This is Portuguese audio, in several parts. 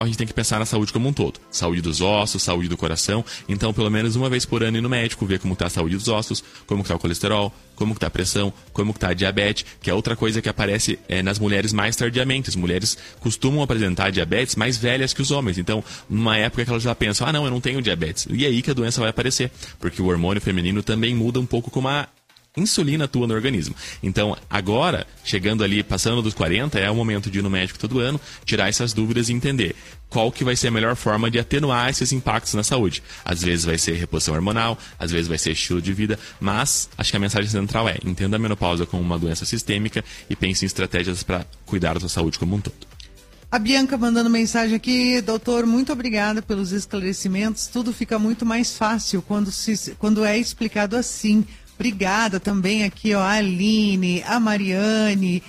a gente tem que pensar na saúde como um todo. Saúde dos ossos, saúde do coração. Então, pelo menos uma vez por ano ir no médico, ver como está a saúde dos ossos, como está o colesterol, como está a pressão, como está a diabetes, que é outra coisa que aparece nas mulheres mais tardiamente. As mulheres costumam apresentar diabetes mais velhas que os homens. Então, numa época que elas já pensam, não, eu não tenho diabetes. E aí que a doença vai aparecer. Porque o hormônio feminino também muda um pouco como a insulina atua no organismo. Então, agora, chegando ali, passando dos 40, é o momento de ir no médico todo ano, tirar essas dúvidas e entender qual que vai ser a melhor forma de atenuar esses impactos na saúde. Às vezes vai ser reposição hormonal, às vezes vai ser estilo de vida, mas acho que a mensagem central é: entenda a menopausa como uma doença sistêmica e pense em estratégias para cuidar da sua saúde como um todo. A Bianca mandando mensagem aqui: doutor, muito obrigada pelos esclarecimentos, tudo fica muito mais fácil quando é explicado assim. Obrigada também aqui, ó, a Aline, a Mariane,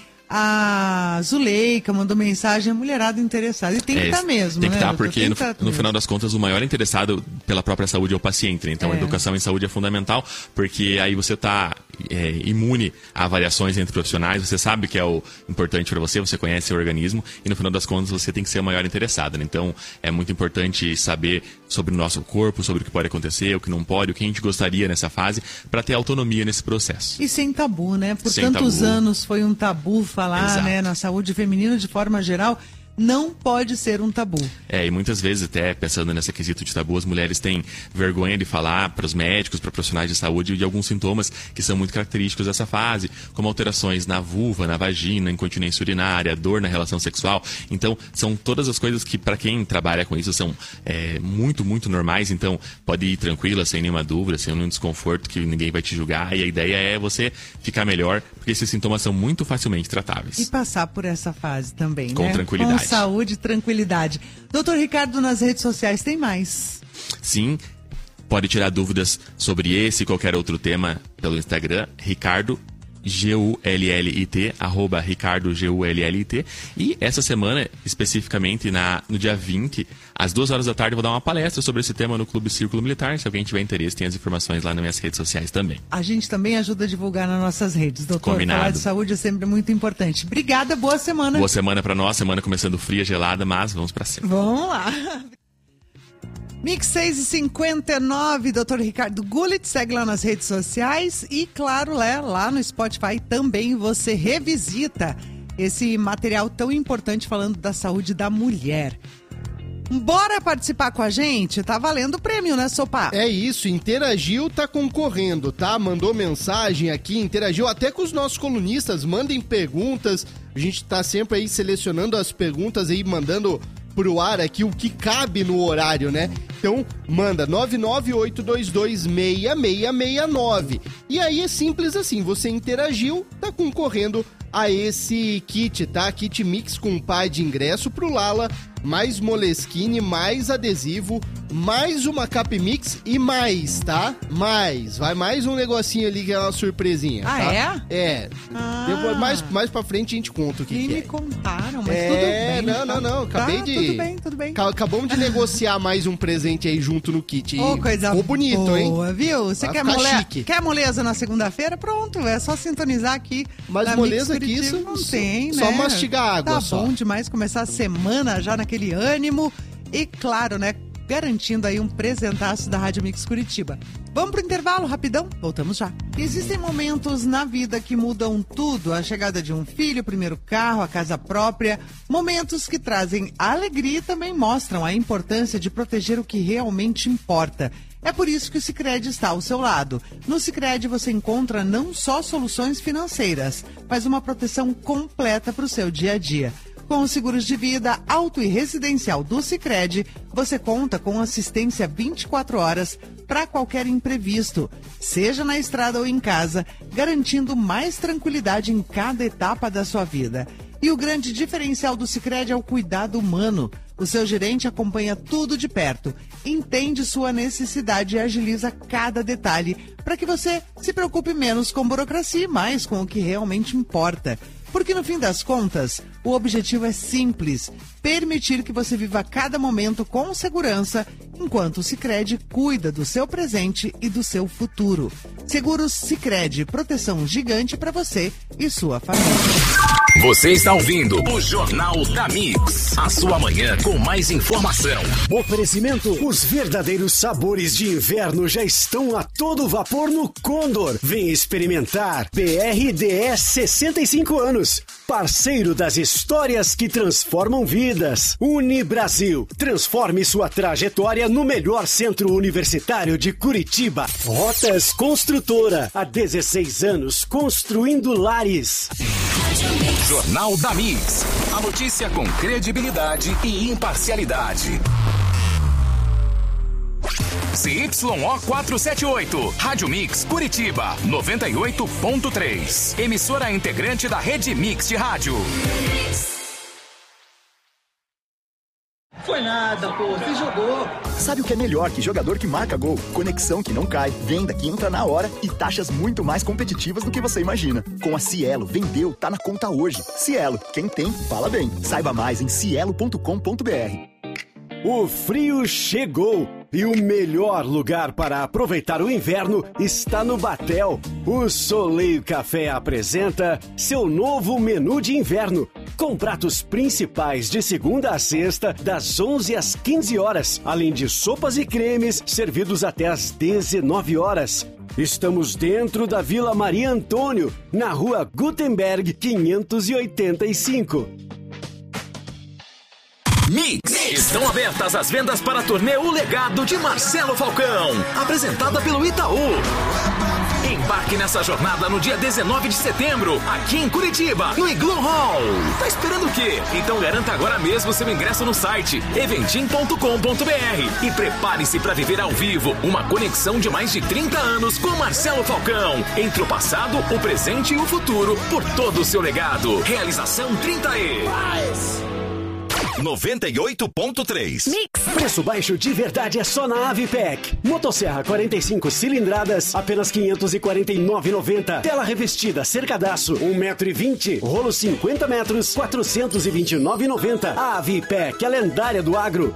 a Zuleika mandou mensagem, a mulherada interessada. E tem que estar mesmo, tem que né? estar, porque no final das contas o maior interessado pela própria saúde é o paciente, né? Então a educação em saúde é fundamental, porque aí você está imune a variações entre profissionais, você sabe que é o importante para você, você conhece seu organismo e no final das contas você tem que ser o maior interessado, né? Então é muito importante saber sobre o nosso corpo, sobre o que pode acontecer, o que não pode, o que a gente gostaria nessa fase, para ter autonomia nesse processo. E sem tabu, né? Por sem tantos tabu. anos foi um tabu falar, né, na saúde feminina de forma geral. Não pode ser um tabu. E muitas vezes, até pensando nesse quesito de tabu, as mulheres têm vergonha de falar para os médicos, para profissionais de saúde, de alguns sintomas que são muito característicos dessa fase, como alterações na vulva, na vagina, incontinência urinária, dor na relação sexual. Então, são todas as coisas que, para quem trabalha com isso, são muito, muito normais. Então, pode ir tranquila, sem nenhuma dúvida, sem nenhum desconforto, que ninguém vai te julgar. E a ideia é você ficar melhor, porque esses sintomas são muito facilmente tratáveis. E passar por essa fase também, com né? Tranquilidade. Com saúde e tranquilidade. Doutor Ricardo, nas redes sociais tem mais? Sim, pode tirar dúvidas sobre esse e qualquer outro tema pelo Instagram, Ricardo Gullit, @ Ricardo Gullit. E essa semana, especificamente no dia 20, às 2 horas da tarde, eu vou dar uma palestra sobre esse tema no Clube Círculo Militar. Se alguém tiver interesse, tem as informações lá nas minhas redes sociais também. A gente também ajuda a divulgar nas nossas redes, doutor. Combinado. Falar de saúde é sempre muito importante. Obrigada, boa semana. Boa semana pra nós, semana começando fria, gelada, mas vamos pra cima. Vamos lá. Mix 6h59, Dr. Ricardo Gullit, segue lá nas redes sociais e, claro, lá no Spotify também você revisita esse material tão importante falando da saúde da mulher. Bora participar com a gente? Tá valendo o prêmio, né, Sopa? É isso, interagiu, tá concorrendo, tá? Mandou mensagem aqui, interagiu até com os nossos colunistas, mandem perguntas, a gente tá sempre aí selecionando as perguntas aí, mandando pro ar aqui o que cabe no horário, né? Então, manda 998226669. E aí é simples assim, você interagiu, tá concorrendo a esse kit, tá? Kit mix com par de ingresso pro Lala, mais Moleskine, mais adesivo, mais uma Cap Mix e mais, tá? Vai mais um negocinho ali que é uma surpresinha, tá? É? É. Depois, mais pra frente a gente conta o que me é. contaram, mas tudo bem. Não. Acabei de... Tudo bem. Acabamos de negociar mais um presente aí junto no kit. Coisa ficou bonito, boa, hein? Viu? Você quer moleza na segunda-feira? Pronto, é só sintonizar aqui. Mas moleza que isso não tem, só né? mastigar água, tá só. Tá bom demais começar a semana já naquele ânimo e, claro, né, garantindo aí um presentaço da Rádio Mix Curitiba. Vamos pro intervalo, rapidão? Voltamos já. Existem momentos na vida que mudam tudo. A chegada de um filho, o primeiro carro, a casa própria. Momentos que trazem alegria e também mostram a importância de proteger o que realmente importa. É por isso que o Sicredi está ao seu lado. No Sicredi você encontra não só soluções financeiras, mas uma proteção completa para o seu dia a dia. Com os seguros de vida, auto e residencial do Sicredi, você conta com assistência 24 horas para qualquer imprevisto, seja na estrada ou em casa, garantindo mais tranquilidade em cada etapa da sua vida. E o grande diferencial do Sicredi é o cuidado humano. O seu gerente acompanha tudo de perto, entende sua necessidade e agiliza cada detalhe para que você se preocupe menos com burocracia e mais com o que realmente importa. Porque no fim das contas, O objetivo é simples: permitir que você viva cada momento com segurança, enquanto o Sicredi cuida do seu presente e do seu futuro. Seguros Sicredi, proteção gigante para você e sua família. Você está ouvindo o Jornal da Mix, a sua manhã com mais informação. Oferecimento: os verdadeiros sabores de inverno já estão a todo vapor no Condor. Vem experimentar. BRDS 65 anos. Parceiro das histórias que transformam vidas. Unibrasil. Transforme sua trajetória no melhor centro universitário de Curitiba. Rotas Construtora. Há 16 anos construindo lares. Jornal da Mix. A notícia com credibilidade e imparcialidade. CYO 478, Rádio Mix Curitiba, 98.3. Emissora integrante da Rede Mix de Rádio. Foi nada, pô, você jogou. Sabe o que é melhor que jogador que marca gol? Conexão que não cai, venda que entra na hora e taxas muito mais competitivas do que você imagina. Com a Cielo, vendeu, tá na conta hoje. Cielo, quem tem, fala bem. Saiba mais em cielo.com.br. O frio chegou e o melhor lugar para aproveitar o inverno está no Batel. O Soleil Café apresenta seu novo menu de inverno, com pratos principais de segunda a sexta, das 11 às 15 horas, além de sopas e cremes servidos até às 19 horas. Estamos dentro da Vila Maria Antônio, na Rua Gutenberg 585. Mix. Estão abertas as vendas para a turnê O Legado de Marcelo Falcão, apresentada pelo Itaú. Embarque nessa jornada no dia 19 de setembro, aqui em Curitiba, no Igloo Hall. Tá esperando o quê? Então garanta agora mesmo seu ingresso no site eventim.com.br e prepare-se para viver ao vivo uma conexão de mais de 30 anos com Marcelo Falcão, entre o passado, o presente e o futuro, por todo o seu legado. Realização 30E. 98.3. Mix. Preço baixo de verdade é só na Avipec. Motosserra 45 cilindradas, apenas R$ 549,90. Tela revestida, cercadaço, 1,20 m. Rolo 50 metros, R$ 429,90. Avipec, a lendária do agro.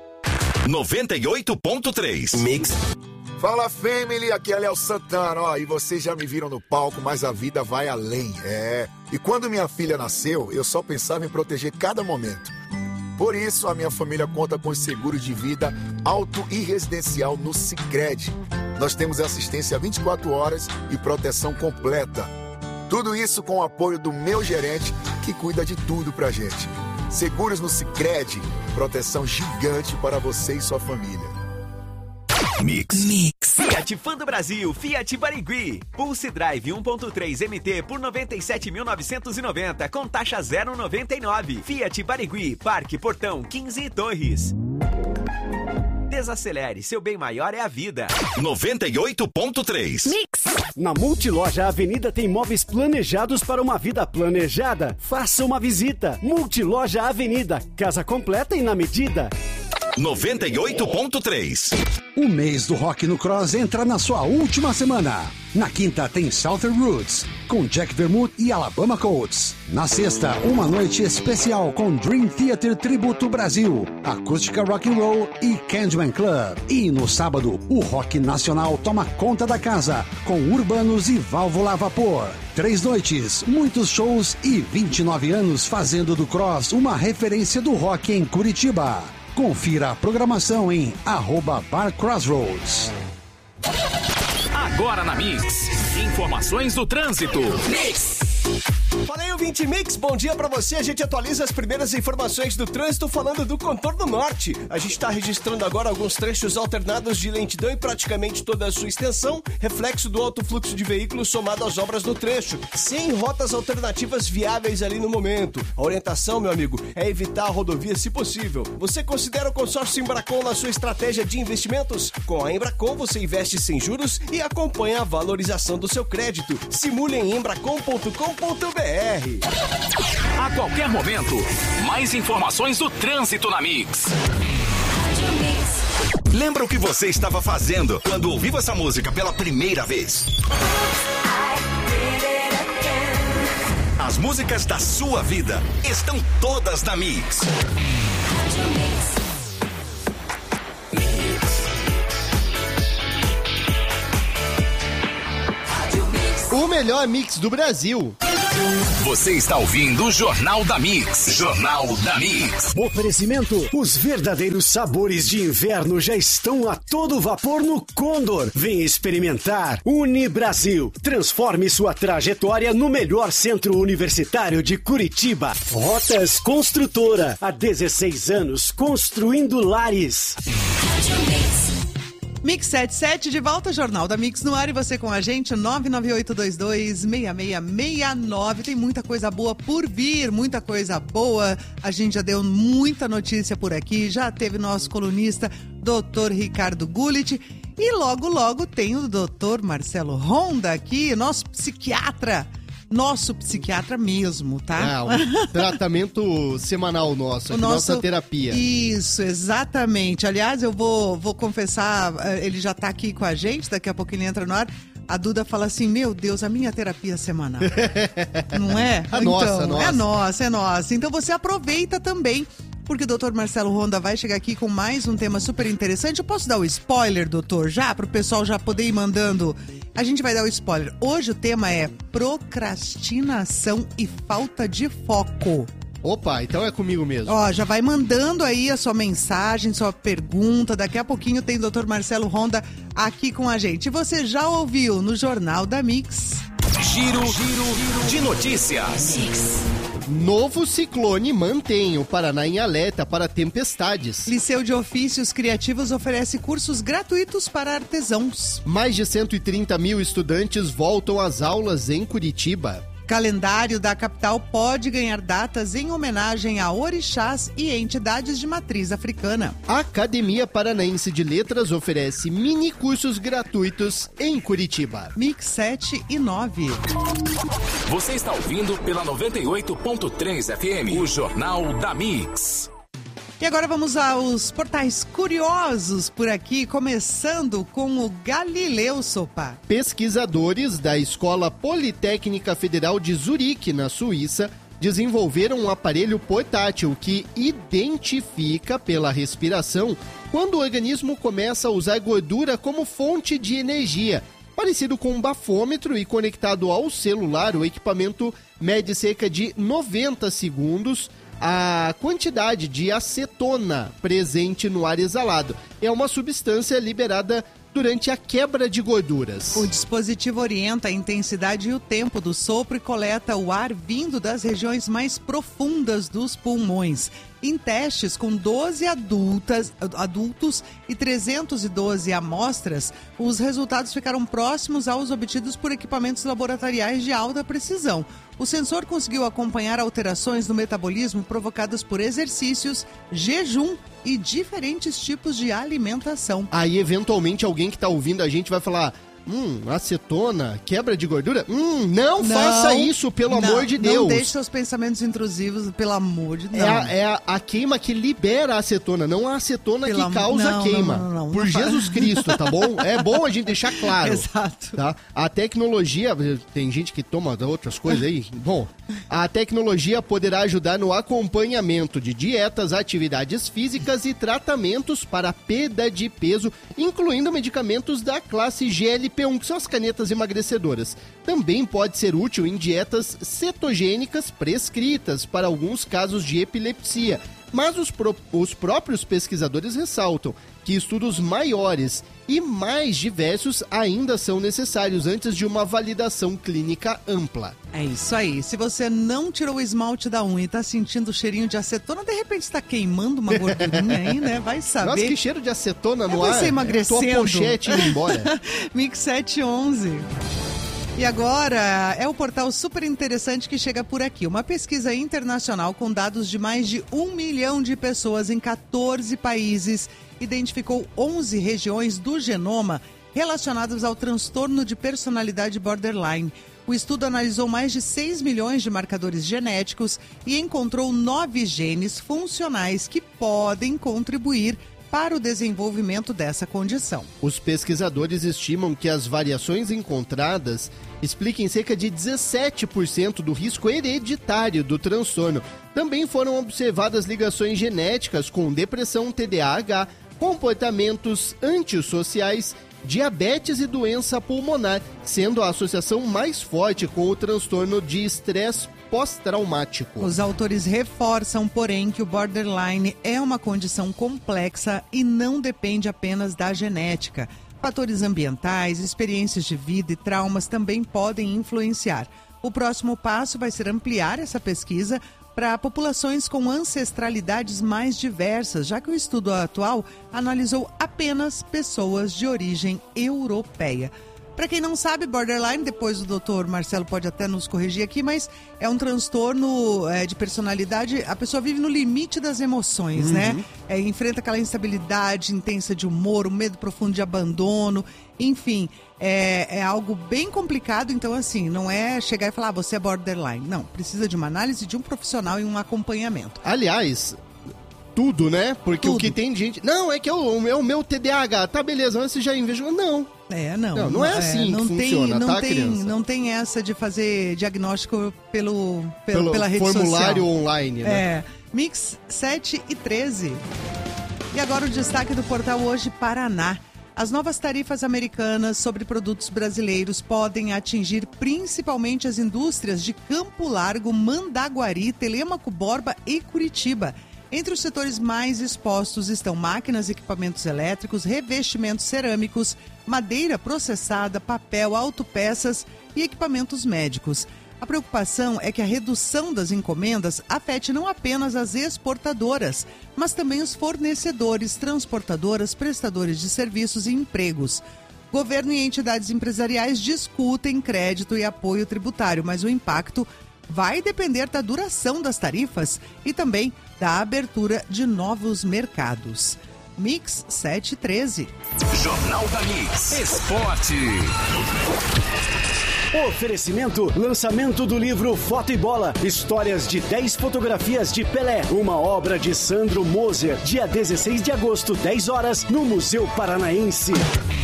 98.3. Mix. Fala, family, aqui é Léo Santana, ó, e vocês já me viram no palco, mas a vida vai além, E quando minha filha nasceu, eu só pensava em proteger cada momento. Por isso, a minha família conta com os seguros de vida auto e residencial no Sicredi. Nós temos assistência 24 horas e proteção completa. Tudo isso com o apoio do meu gerente, que cuida de tudo pra gente. Seguros no Sicredi, proteção gigante para você e sua família. Mix. Fiat Fã do Brasil, Fiat Barigui. Pulse Drive 1.3 MT por 97.990 com taxa 0,99. Fiat Barigui, Parque Portão 15 e Torres. Desacelere, seu bem maior é a vida. 98.3. Mix. Na Multiloja Avenida tem móveis planejados para uma vida planejada. Faça uma visita. Multiloja Avenida, casa completa e na medida. 98.3. O mês do rock no Cross entra na sua última semana. Na quinta tem Southern Roots, com Jack Vermouth e Alabama Colts. Na sexta, uma noite especial com Dream Theater Tributo Brasil, Acústica Rock and Roll e Candyman Club. E no sábado, o rock nacional toma conta da casa, com Urbanos e Válvula a Vapor. 3 noites, muitos shows e 29 anos fazendo do Cross uma referência do rock em Curitiba. Confira a programação em @BarCrossroads. Agora na Mix, informações do trânsito. Mix. Fala aí, ouvinte Mix, bom dia pra você. A gente atualiza as primeiras informações do trânsito falando do Contorno Norte. A gente tá registrando agora alguns trechos alternados de lentidão em praticamente toda a sua extensão, reflexo do alto fluxo de veículos somado às obras do trecho, sem rotas alternativas viáveis ali no momento. A orientação, meu amigo, é evitar a rodovia se possível. Você considera o consórcio Embracon na sua estratégia de investimentos? Com a Embracon você investe sem juros e acompanha a valorização do seu crédito. Simule em embracon.com.br. A qualquer momento, mais informações do trânsito na Mix. Lembra o que você estava fazendo quando ouviu essa música pela primeira vez? A As músicas da sua vida estão todas na Mix. O melhor mix do Brasil. Você está ouvindo o Jornal da Mix. Jornal da Mix. Oferecimento: os verdadeiros sabores de inverno já estão a todo vapor no Condor. Vem experimentar. Unibrasil. Transforme sua trajetória no melhor centro universitário de Curitiba. Rotas Construtora. Há 16 anos construindo lares. Mix 77, de volta, Jornal da Mix no ar, e você com a gente, 998226669. Tem muita coisa boa por vir, muita coisa boa. A gente já deu muita notícia por aqui, já teve nosso colunista, Dr. Ricardo Gullit, e logo, logo tem o Dr. Marcelo Honda aqui, nosso psiquiatra mesmo, tá? Um tratamento semanal nosso, nossa terapia. Isso, exatamente. Aliás, eu vou confessar, ele já tá aqui com a gente, daqui a pouco ele entra no ar. A Duda fala assim, meu Deus, a minha terapia semanal. Não é? É nossa. Então você aproveita também, porque o Dr. Marcelo Honda vai chegar aqui com mais um tema super interessante. Eu posso dar o spoiler, doutor, já? Para o pessoal já poder ir mandando. A gente vai dar o spoiler. Hoje o tema é procrastinação e falta de foco. Opa, então é comigo mesmo. Ó, já vai mandando aí a sua mensagem, sua pergunta. Daqui a pouquinho tem o Dr. Marcelo Honda aqui com a gente. E você já ouviu no Jornal da Mix? Giro de notícias. Novo ciclone mantém o Paraná em alerta para tempestades. Liceu de Ofícios Criativos oferece cursos gratuitos para artesãos. Mais de 130 mil estudantes voltam às aulas em Curitiba. Calendário da capital pode ganhar datas em homenagem a orixás e entidades de matriz africana. A Academia Paranaense de Letras oferece mini cursos gratuitos em Curitiba. Mix 7 e 9. Você está ouvindo pela 98.3 FM, o Jornal da Mix. E agora vamos aos portais curiosos por aqui, começando com o Galileu Sopa. Pesquisadores da Escola Politécnica Federal de Zurique, na Suíça, desenvolveram um aparelho portátil que identifica pela respiração quando o organismo começa a usar gordura como fonte de energia. Parecido com um bafômetro e conectado ao celular, o equipamento mede cerca de 90 segundos a quantidade de acetona presente no ar exalado. É uma substância liberada durante a quebra de gorduras. O dispositivo orienta a intensidade e o tempo do sopro e coleta o ar vindo das regiões mais profundas dos pulmões. Em testes com 12 adultos e 312 amostras, os resultados ficaram próximos aos obtidos por equipamentos laboratoriais de alta precisão. O sensor conseguiu acompanhar alterações no metabolismo provocadas por exercícios, jejum e diferentes tipos de alimentação. Aí, eventualmente, alguém que está ouvindo a gente vai falar... acetona, quebra de gordura? Não faça isso, pelo amor de Deus. Não deixe seus pensamentos intrusivos, pelo amor de Deus. É a queima que libera a acetona, não a acetona que causa a queima. Por Jesus Cristo, tá bom? É bom a gente deixar claro. Exato. Tá? A tecnologia, tem gente que toma outras coisas aí. Bom, a tecnologia poderá ajudar no acompanhamento de dietas, atividades físicas e tratamentos para perda de peso, incluindo medicamentos da classe GLP-1, que são as canetas emagrecedoras. Também pode ser útil em dietas cetogênicas prescritas para alguns casos de epilepsia. Mas os próprios pesquisadores ressaltam que estudos maiores e mais diversos ainda são necessários antes de uma validação clínica ampla. É isso aí. Se você não tirou o esmalte da unha e tá sentindo o cheirinho de acetona, de repente está queimando uma gordurinha aí, né? Vai saber. Nossa, que cheiro de acetona no ar. Você emagrecendo. Tua pochete indo embora. Mix 711. E agora é o portal super interessante que chega por aqui. Uma pesquisa internacional com dados de mais de 1 milhão de pessoas em 14 países identificou 11 regiões do genoma relacionadas ao transtorno de personalidade borderline. O estudo analisou mais de 6 milhões de marcadores genéticos e encontrou 9 genes funcionais que podem contribuir para o desenvolvimento dessa condição. Os pesquisadores estimam que as variações encontradas expliquem cerca de 17% do risco hereditário do transtorno. Também foram observadas ligações genéticas com depressão, TDAH, comportamentos antissociais, diabetes e doença pulmonar, sendo a associação mais forte com o transtorno de estresse pós-traumático. Os autores reforçam, porém, que o borderline é uma condição complexa e não depende apenas da genética. Fatores ambientais, experiências de vida e traumas também podem influenciar. O próximo passo vai ser ampliar essa pesquisa para populações com ancestralidades mais diversas, já que o estudo atual analisou apenas pessoas de origem europeia. Para quem não sabe, borderline, depois o doutor Marcelo pode até nos corrigir aqui, mas é um transtorno de personalidade, a pessoa vive no limite das emoções, né? Enfrenta aquela instabilidade intensa de humor, um medo profundo de abandono, enfim, é algo bem complicado, então assim, não é chegar e falar, você é borderline, não, precisa de uma análise de um profissional e um acompanhamento. Aliás, tudo, né? Porque o que tem gente... Não, é que é o meu TDAH. Tá, beleza, mas você já investiu? Não. Não é assim que funciona, tá, criança? Não tem essa de fazer diagnóstico pela rede social. Formulário online, né? Mix 7 e 13. E agora o destaque do portal Hoje Paraná. As novas tarifas americanas sobre produtos brasileiros podem atingir principalmente as indústrias de Campo Largo, Mandaguari, Telêmaco Borba e Curitiba. Entre os setores mais expostos estão máquinas, equipamentos elétricos, revestimentos cerâmicos, madeira processada, papel, autopeças e equipamentos médicos. A preocupação é que a redução das encomendas afete não apenas as exportadoras, mas também os fornecedores, transportadoras, prestadores de serviços e empregos. Governo e entidades empresariais discutem crédito e apoio tributário, mas o impacto vai depender da duração das tarifas e também da abertura de novos mercados. Mix 713. Jornal da Mix. Esporte. Oferecimento, lançamento do livro Foto e Bola, histórias de 10 fotografias de Pelé, uma obra de Sandro Moser, dia 16 de agosto, 10 horas, no Museu Paranaense.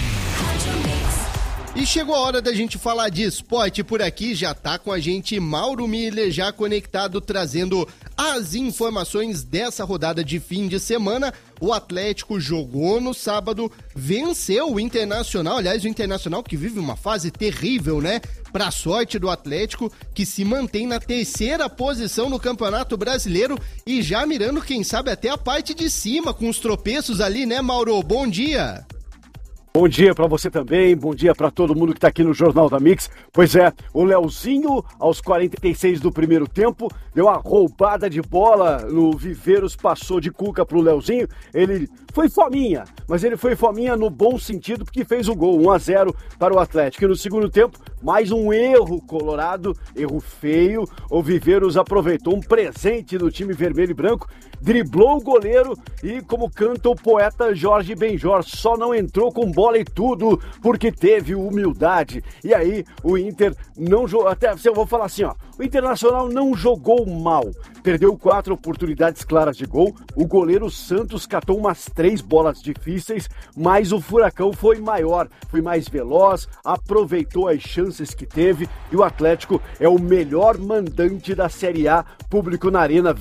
E chegou a hora da gente falar de esporte por aqui, já tá com a gente Mauro Miller, já conectado, trazendo as informações dessa rodada de fim de semana. O Atlético jogou no sábado, venceu o Internacional, aliás, o Internacional que vive uma fase terrível, né? Pra sorte do Atlético, que se mantém na terceira posição no Campeonato Brasileiro e já mirando, quem sabe, até a parte de cima, com os tropeços ali, né, Mauro? Bom dia! Bom dia para você também, bom dia para todo mundo que tá aqui no Jornal da Mix. Pois é, o Leozinho, aos 46 do primeiro tempo, deu uma roubada de bola no Viveiros, passou de cuca pro Leozinho. Ele foi fominha, mas ele foi fominha no bom sentido, porque fez o gol, 1-0 para o Atlético. E no segundo tempo, mais um erro colorado, erro feio. O Viveiros aproveitou um presente do time vermelho e branco, driblou o goleiro e, como canta o poeta Jorge Benjor, só não entrou com bola e tudo porque teve humildade. E aí o Inter não jogou, até eu vou falar assim, ó, o Internacional não jogou mal, perdeu 4 oportunidades claras de gol, o goleiro Santos catou umas 3 bolas difíceis, mas o Furacão foi maior, foi mais veloz, aproveitou as chances que teve e o Atlético é o melhor mandante da Série A, público na Arena,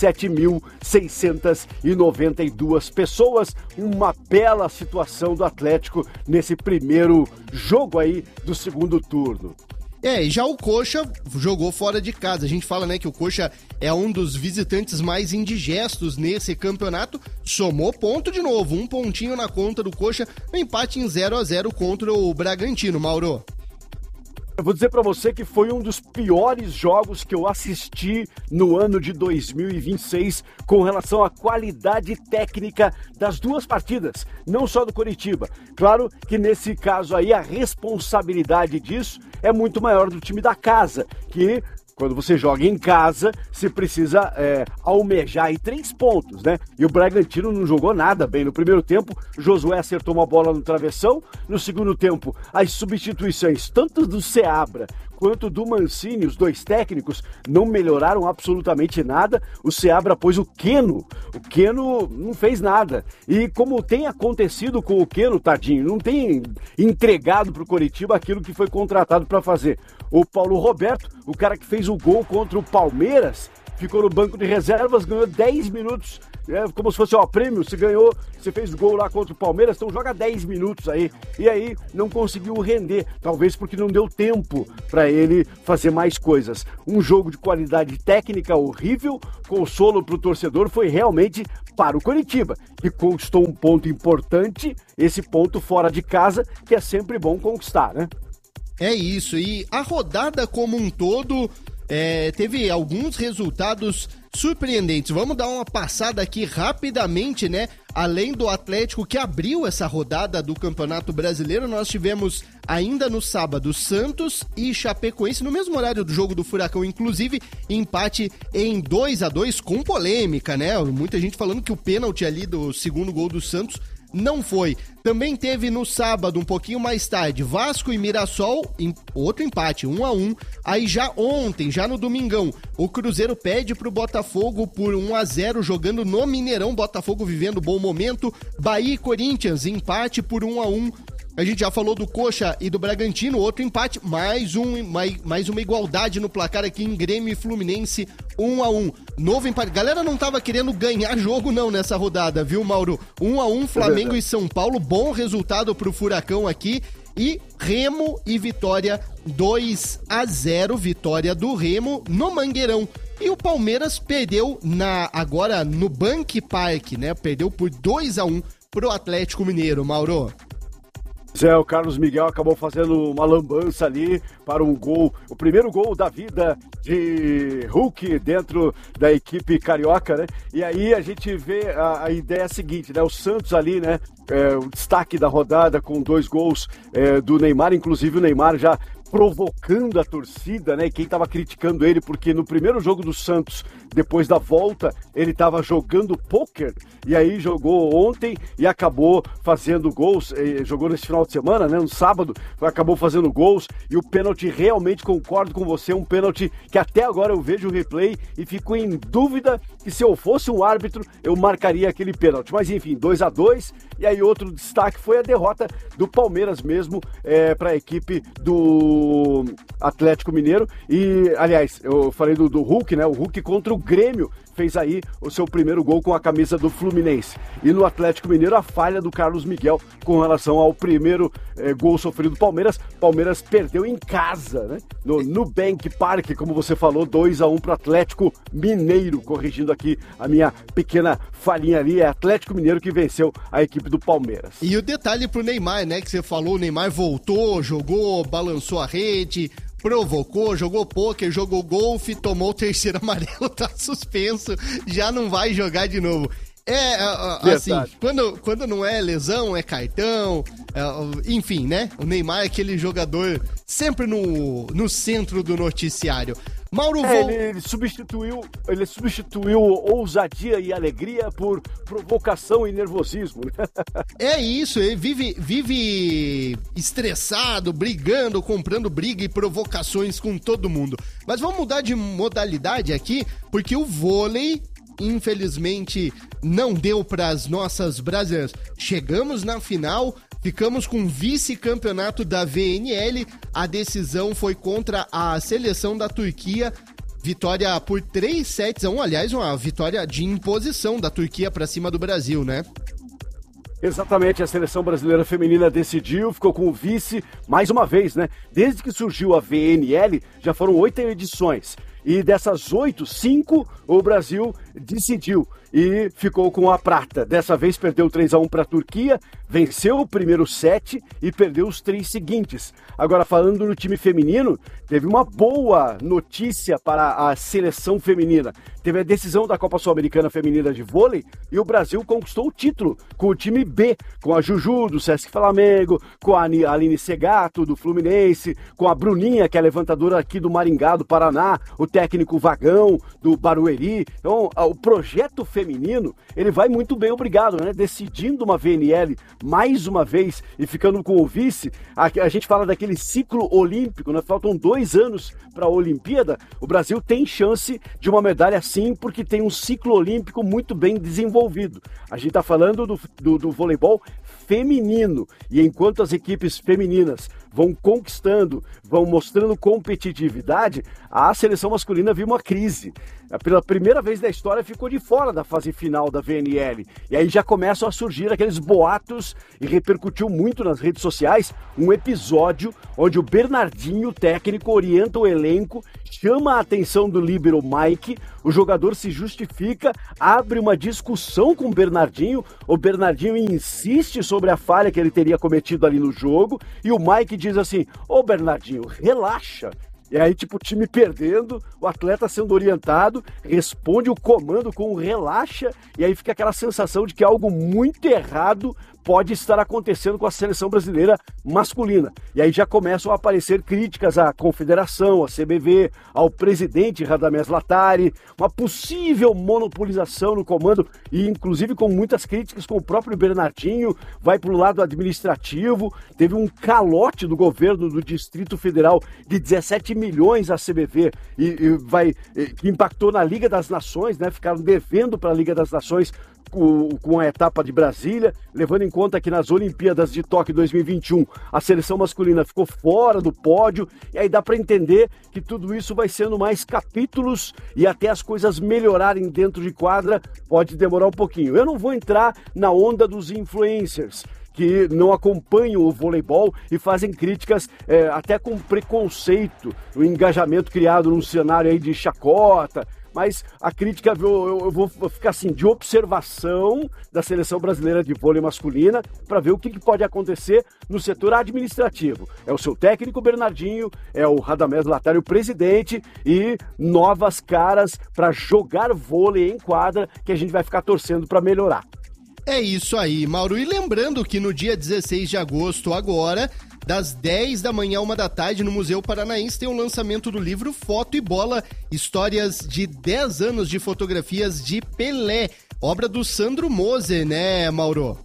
27.692 pessoas, uma bela situação do Atlético nesse primeiro jogo aí do segundo turno. E já o Coxa jogou fora de casa. A gente fala, né, que o Coxa é um dos visitantes mais indigestos nesse campeonato. Somou ponto de novo, um pontinho na conta do Coxa, um empate em 0-0 contra o Bragantino, Mauro. Eu vou dizer pra você que foi um dos piores jogos que eu assisti no ano de 2026 com relação à qualidade técnica das duas partidas, não só do Coritiba. Claro que nesse caso aí a responsabilidade disso é muito maior do time da casa, que quando você joga em casa, você precisa almejar aí 3 pontos, né? E o Bragantino não jogou nada bem. No primeiro tempo, Josué acertou uma bola no travessão. No segundo tempo, as substituições, tanto do Seabra quanto do Mancini, os dois técnicos, não melhoraram absolutamente nada. O Seabra pôs o Keno não fez nada. E como tem acontecido com o Keno, tadinho, não tem entregado pro Coritiba aquilo que foi contratado para fazer. O Paulo Roberto, o cara que fez o gol contra o Palmeiras, ficou no banco de reservas, ganhou 10 minutos, como se fosse prêmio, você fez gol lá contra o Palmeiras, então joga 10 minutos aí, e aí não conseguiu render, talvez porque não deu tempo para ele fazer mais coisas. Um jogo de qualidade técnica horrível, consolo pro torcedor foi realmente para o Coritiba, que conquistou um ponto importante, esse ponto fora de casa, que é sempre bom conquistar, né? É isso, e a rodada como um todo teve alguns resultados surpreendentes. Vamos dar uma passada aqui rapidamente, né? Além do Atlético que abriu essa rodada do Campeonato Brasileiro, nós tivemos ainda no sábado Santos e Chapecoense, no mesmo horário do jogo do Furacão, inclusive empate em 2-2 com polêmica, né? Muita gente falando que o pênalti ali do segundo gol do Santos não foi. Também teve no sábado, um pouquinho mais tarde, Vasco e Mirassol, outro empate, 1-1. Aí já ontem, já no domingão, o Cruzeiro pede pro Botafogo por 1-0, jogando no Mineirão, Botafogo vivendo bom momento. Bahia e Corinthians, empate por 1-1. A gente já falou do Coxa e do Bragantino, outro empate, mais uma igualdade no placar aqui em Grêmio e Fluminense, 1-1. Novo empate. Galera não tava querendo ganhar jogo não nessa rodada, viu, Mauro? 1-1, Flamengo e São Paulo, bom resultado pro Furacão aqui. E Remo e Vitória, 2-0, vitória do Remo no Mangueirão. E o Palmeiras perdeu agora no Bank Park, né? Perdeu por 2-1 pro Atlético Mineiro, Mauro. O Carlos Miguel acabou fazendo uma lambança ali para um gol, o primeiro gol da vida de Hulk dentro da equipe carioca, né? E aí a gente vê a ideia seguinte, né? O Santos ali, né? O destaque da rodada com 2 gols do Neymar, inclusive o Neymar já provocando a torcida, né? Quem estava criticando ele, porque no primeiro jogo do Santos, depois da volta, ele estava jogando pôquer, e aí jogou ontem e acabou fazendo gols, jogou nesse final de semana, né? No sábado, acabou fazendo gols, e o pênalti, realmente concordo com você, um pênalti que até agora eu vejo o replay e fico em dúvida que se eu fosse um árbitro, eu marcaria aquele pênalti. Mas enfim, 2-2, e aí outro destaque foi a derrota do Palmeiras mesmo, para a equipe do Atlético Mineiro. E, aliás, eu falei do Hulk, né? O Hulk contra o Grêmio fez aí o seu primeiro gol com a camisa do Fluminense. E no Atlético Mineiro, a falha do Carlos Miguel com relação ao primeiro gol sofrido do Palmeiras. Palmeiras perdeu em casa, né? No Nubank Park, como você falou, 2-1 pro Atlético Mineiro. Corrigindo aqui a minha pequena falhinha ali, é Atlético Mineiro que venceu a equipe do Palmeiras. E o detalhe pro Neymar, né? Que você falou, o Neymar voltou, jogou, balançou a rede, provocou, jogou pôquer, jogou golfe, tomou o terceiro amarelo, tá suspenso, já não vai jogar de novo. Assim, quando não é lesão, é cartão, enfim, né? O Neymar é aquele jogador sempre no centro do noticiário. Mauro ele substituiu ousadia e alegria por provocação e nervosismo. É isso, ele vive estressado, brigando, comprando briga e provocações com todo mundo. Mas vamos mudar de modalidade aqui, porque o vôlei, infelizmente, não deu para as nossas brasileiras. Chegamos na final, ficamos com vice-campeonato da VNL. A decisão foi contra a seleção da Turquia. Vitória por 3-1, aliás, uma vitória de imposição da Turquia para cima do Brasil, né? Exatamente, a seleção brasileira feminina decidiu, ficou com o vice mais uma vez, né? Desde que surgiu a VNL, já foram 8 edições. E dessas 8, 5 o Brasil decidiu e ficou com a prata. Dessa vez perdeu 3-1 para a Turquia, venceu o primeiro set e perdeu os 3 seguintes. Agora, falando no time feminino, teve uma boa notícia para a seleção feminina. teve a decisão da Copa Sul-Americana Feminina de Vôlei e o Brasil conquistou o título com o time B, com a Juju do Sesc Flamengo, com a Aline Segato do Fluminense, com a Bruninha, que é levantadora aqui do Maringá, do Paraná, o técnico Vagão do Barueri. Então, o projeto feminino, ele vai muito bem, obrigado, né? Decidindo uma VNL mais uma vez e ficando com o vice. A gente fala daquele ciclo olímpico, né? Faltam 2 anos para a Olimpíada. O Brasil tem chance de uma medalha sim, porque tem um ciclo olímpico muito bem desenvolvido. A gente está falando do voleibol feminino, e enquanto as equipes femininas vão conquistando, vão mostrando competitividade, a seleção masculina viu uma crise. Pela primeira vez na história ficou de fora da fase final da VNL. E aí já começam a surgir aqueles boatos, e repercutiu muito nas redes sociais, um episódio onde o Bernardinho, técnico, orienta o elenco, chama a atenção do líbero Mike, o jogador se justifica, abre uma discussão com o Bernardinho insiste sobre a falha que ele teria cometido ali no jogo, e o Mike diz assim: ô Bernardinho, relaxa. E aí, tipo, o time perdendo, o atleta sendo orientado, responde o comando com um relaxa, e aí fica aquela sensação de que algo muito errado pode estar acontecendo com a seleção brasileira masculina. E aí já começam a aparecer críticas à confederação, à CBV, ao presidente Radamés Latari, uma possível monopolização no comando, e inclusive com muitas críticas com o próprio Bernardinho, vai para o lado administrativo, teve um calote do governo do Distrito Federal de 17 milhões à CBV, que impactou na Liga das Nações, né? Ficaram devendo para a Liga das Nações com a etapa de Brasília, levando em conta que nas Olimpíadas de Tóquio 2021 a seleção masculina ficou fora do pódio, e aí dá para entender que tudo isso vai sendo mais capítulos, e até as coisas melhorarem dentro de quadra pode demorar um pouquinho. Eu não vou entrar na onda dos influencers que não acompanham o voleibol e fazem críticas até com preconceito, o engajamento criado num cenário aí de chacota. Mas a crítica, eu vou ficar assim, de observação da seleção brasileira de vôlei masculina para ver o que pode acontecer no setor administrativo. É o seu técnico Bernardinho, é o Radamés Latari, o presidente, e novas caras para jogar vôlei em quadra, que a gente vai ficar torcendo para melhorar. É isso aí, Mauro. E lembrando que no dia 16 de agosto agora, das 10 da manhã a 1 da tarde, no Museu Paranaense, tem o lançamento do livro Foto e Bola, histórias de 10 anos de fotografias de Pelé, obra do Sandro Moser, né, Mauro?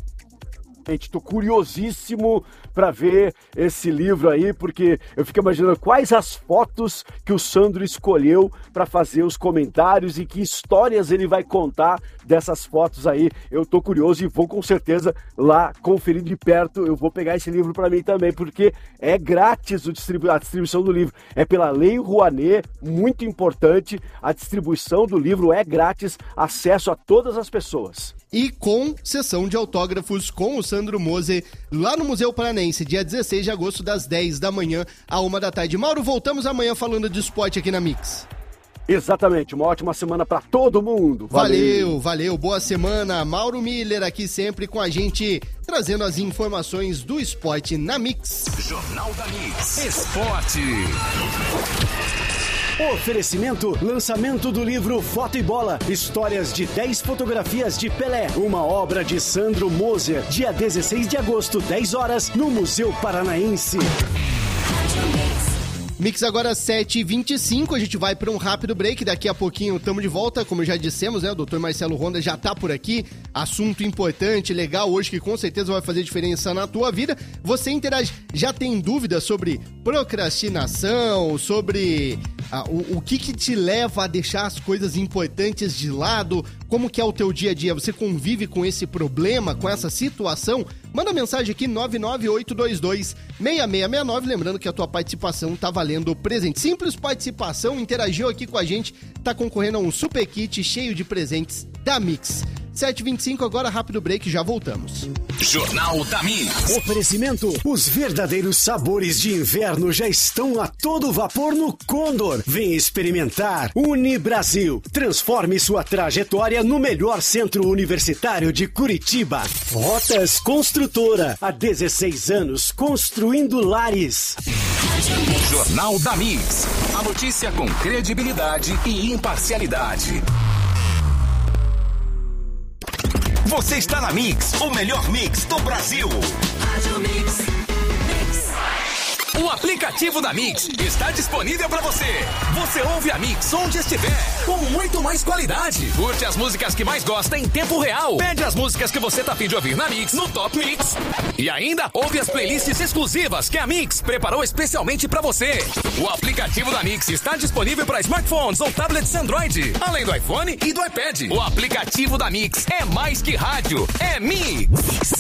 Estou curiosíssimo para ver esse livro aí, porque eu fico imaginando quais as fotos que o Sandro escolheu para fazer os comentários e que histórias ele vai contar dessas fotos aí. Eu tô curioso e vou com certeza lá conferir de perto. Eu vou pegar esse livro para mim também, porque é grátis a distribuição do livro. É pela Lei Rouanet, muito importante. A distribuição do livro é grátis, acesso a todas as pessoas. E com sessão de autógrafos com o Sandro Moser, lá no Museu Paranaense, dia 16 de agosto, das 10 da manhã à 1 da tarde. Mauro, voltamos amanhã falando de esporte aqui na Mix. Exatamente, uma ótima semana para todo mundo. Valeu, boa semana. Mauro Miller aqui sempre com a gente, trazendo as informações do esporte na Mix. Jornal da Mix, esporte. Oferecimento, lançamento do livro Foto e Bola, histórias de 10 fotografias de Pelé, uma obra de Sandro Moser, dia 16 de agosto, 10 horas, no Museu Paranaense. Mix agora 7h25, a gente vai para um rápido break, daqui a pouquinho estamos de volta, como já dissemos, né, o Dr. Marcelo Ronda já tá por aqui, assunto importante, legal hoje, que com certeza vai fazer diferença na tua vida. Você interage, já tem dúvidas sobre procrastinação, sobre o que te leva a deixar as coisas importantes de lado, como que é o teu dia a dia, você convive com esse problema, com essa situação? Manda mensagem aqui, 99822-6669, lembrando que a tua participação tá valendo presente. Simples participação, interagiu aqui com a gente, tá concorrendo a um super kit cheio de presentes da Mix. 7h25, agora rápido break, já voltamos. Jornal da Mix. Oferecimento: os verdadeiros sabores de inverno já estão a todo vapor no Condor. Vem experimentar. Unibrasil. Transforme sua trajetória no melhor centro universitário de Curitiba. Rotas Construtora. Há 16 anos construindo lares. Jornal da Mix. A notícia com credibilidade e imparcialidade. Você está na Mix, o melhor mix do Brasil. O aplicativo da Mix está disponível para você. Você ouve a Mix onde estiver, com muito mais qualidade. Curte as músicas que mais gosta em tempo real. Pede as músicas que você tá afim de ouvir na Mix, no Top Mix. E ainda ouve as playlists exclusivas que a Mix preparou especialmente para você. O aplicativo da Mix está disponível para smartphones ou tablets Android, além do iPhone e do iPad. O aplicativo da Mix é mais que rádio, é Mix.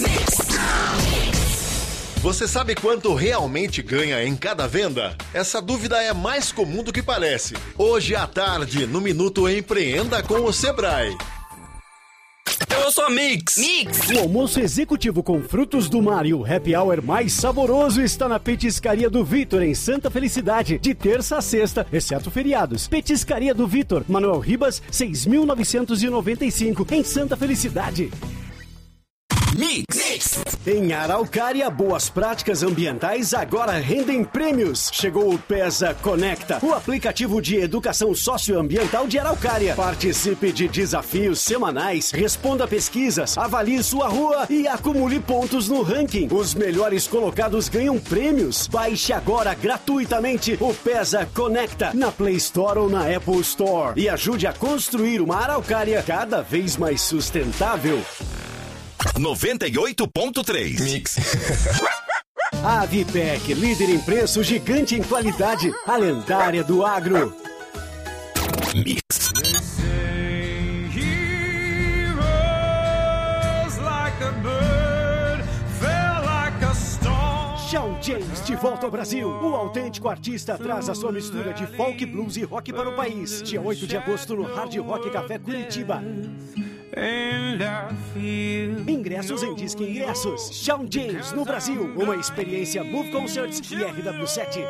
Você sabe quanto realmente ganha em cada venda? Essa dúvida é mais comum do que parece. Hoje à tarde, no Minuto Empreenda com o Sebrae. Eu sou a Mix. O almoço executivo com frutos do mar e o happy hour mais saboroso está na Petiscaria do Vitor, em Santa Felicidade, de terça a sexta, exceto feriados. Petiscaria do Vitor, Manuel Ribas, 6.995, em Santa Felicidade. Mix. Em Araucária, boas práticas ambientais agora rendem prêmios. Chegou o PESA Conecta, o aplicativo de educação socioambiental de Araucária. Participe de desafios semanais, responda pesquisas, avalie sua rua e acumule pontos no ranking. Os melhores colocados ganham prêmios. Baixe agora gratuitamente o PESA Conecta na Play Store ou na Apple Store e ajude a construir uma Araucária cada vez mais sustentável. 98.3 Mix. A Vipec, líder em preço, gigante em qualidade, a lendária do agro. Mix. Shawn James de volta ao Brasil. O autêntico artista traz a sua mistura de folk, blues e rock para o país. Dia 8 de agosto no Hard Rock Café Curitiba. Ingressos em Disque Ingressos. Shawn James no Brasil. Uma experiência Move Concerts e RW7.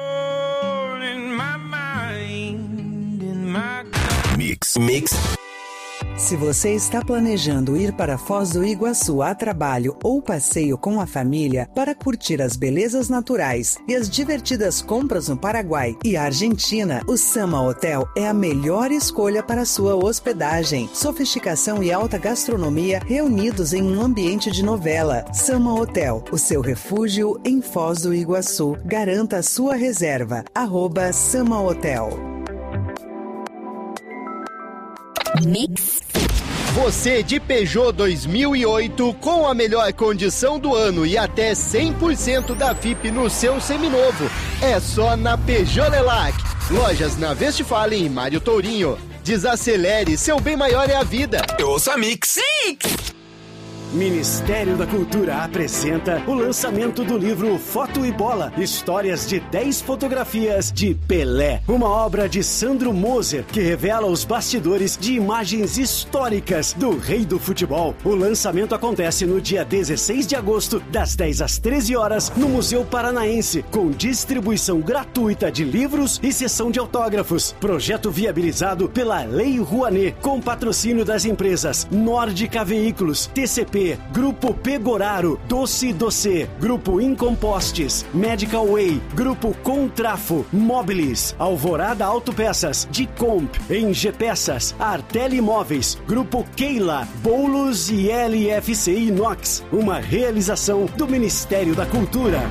Mix. Se você está planejando ir para Foz do Iguaçu a trabalho ou passeio com a família para curtir as belezas naturais e as divertidas compras no Paraguai e Argentina, o Sama Hotel é a melhor escolha para sua hospedagem. Sofisticação e alta gastronomia reunidos em um ambiente de novela. Sama Hotel, o seu refúgio em Foz do Iguaçu. Garanta a sua reserva. @Sama Hotel. Mix. Você de Peugeot 2008 com a melhor condição do ano e até 100% da FIP no seu seminovo. É só na Peugeot Lelac. Lojas na Westfalen e Mário Tourinho. Desacelere, seu bem maior é a vida. Eu ouço a Mix. Ministério da Cultura apresenta o lançamento do livro Foto e Bola, histórias de 10 fotografias de Pelé. Uma obra de Sandro Moser, que revela os bastidores de imagens históricas do rei do futebol. O lançamento acontece no dia 16 de agosto, das 10 às 13 horas, no Museu Paranaense, com distribuição gratuita de livros e sessão de autógrafos. Projeto viabilizado pela Lei Rouanet, com patrocínio das empresas Nórdica Veículos, TCP, Grupo Pegoraro, Doce Doce, Grupo Incompostes, Medical Way, Grupo Contrafo, Mobilis, Alvorada Autopeças, Dicomp, Eng Peças, Artel Imóveis, Grupo Keila, Boulos e LFC Inox. Uma realização do Ministério da Cultura.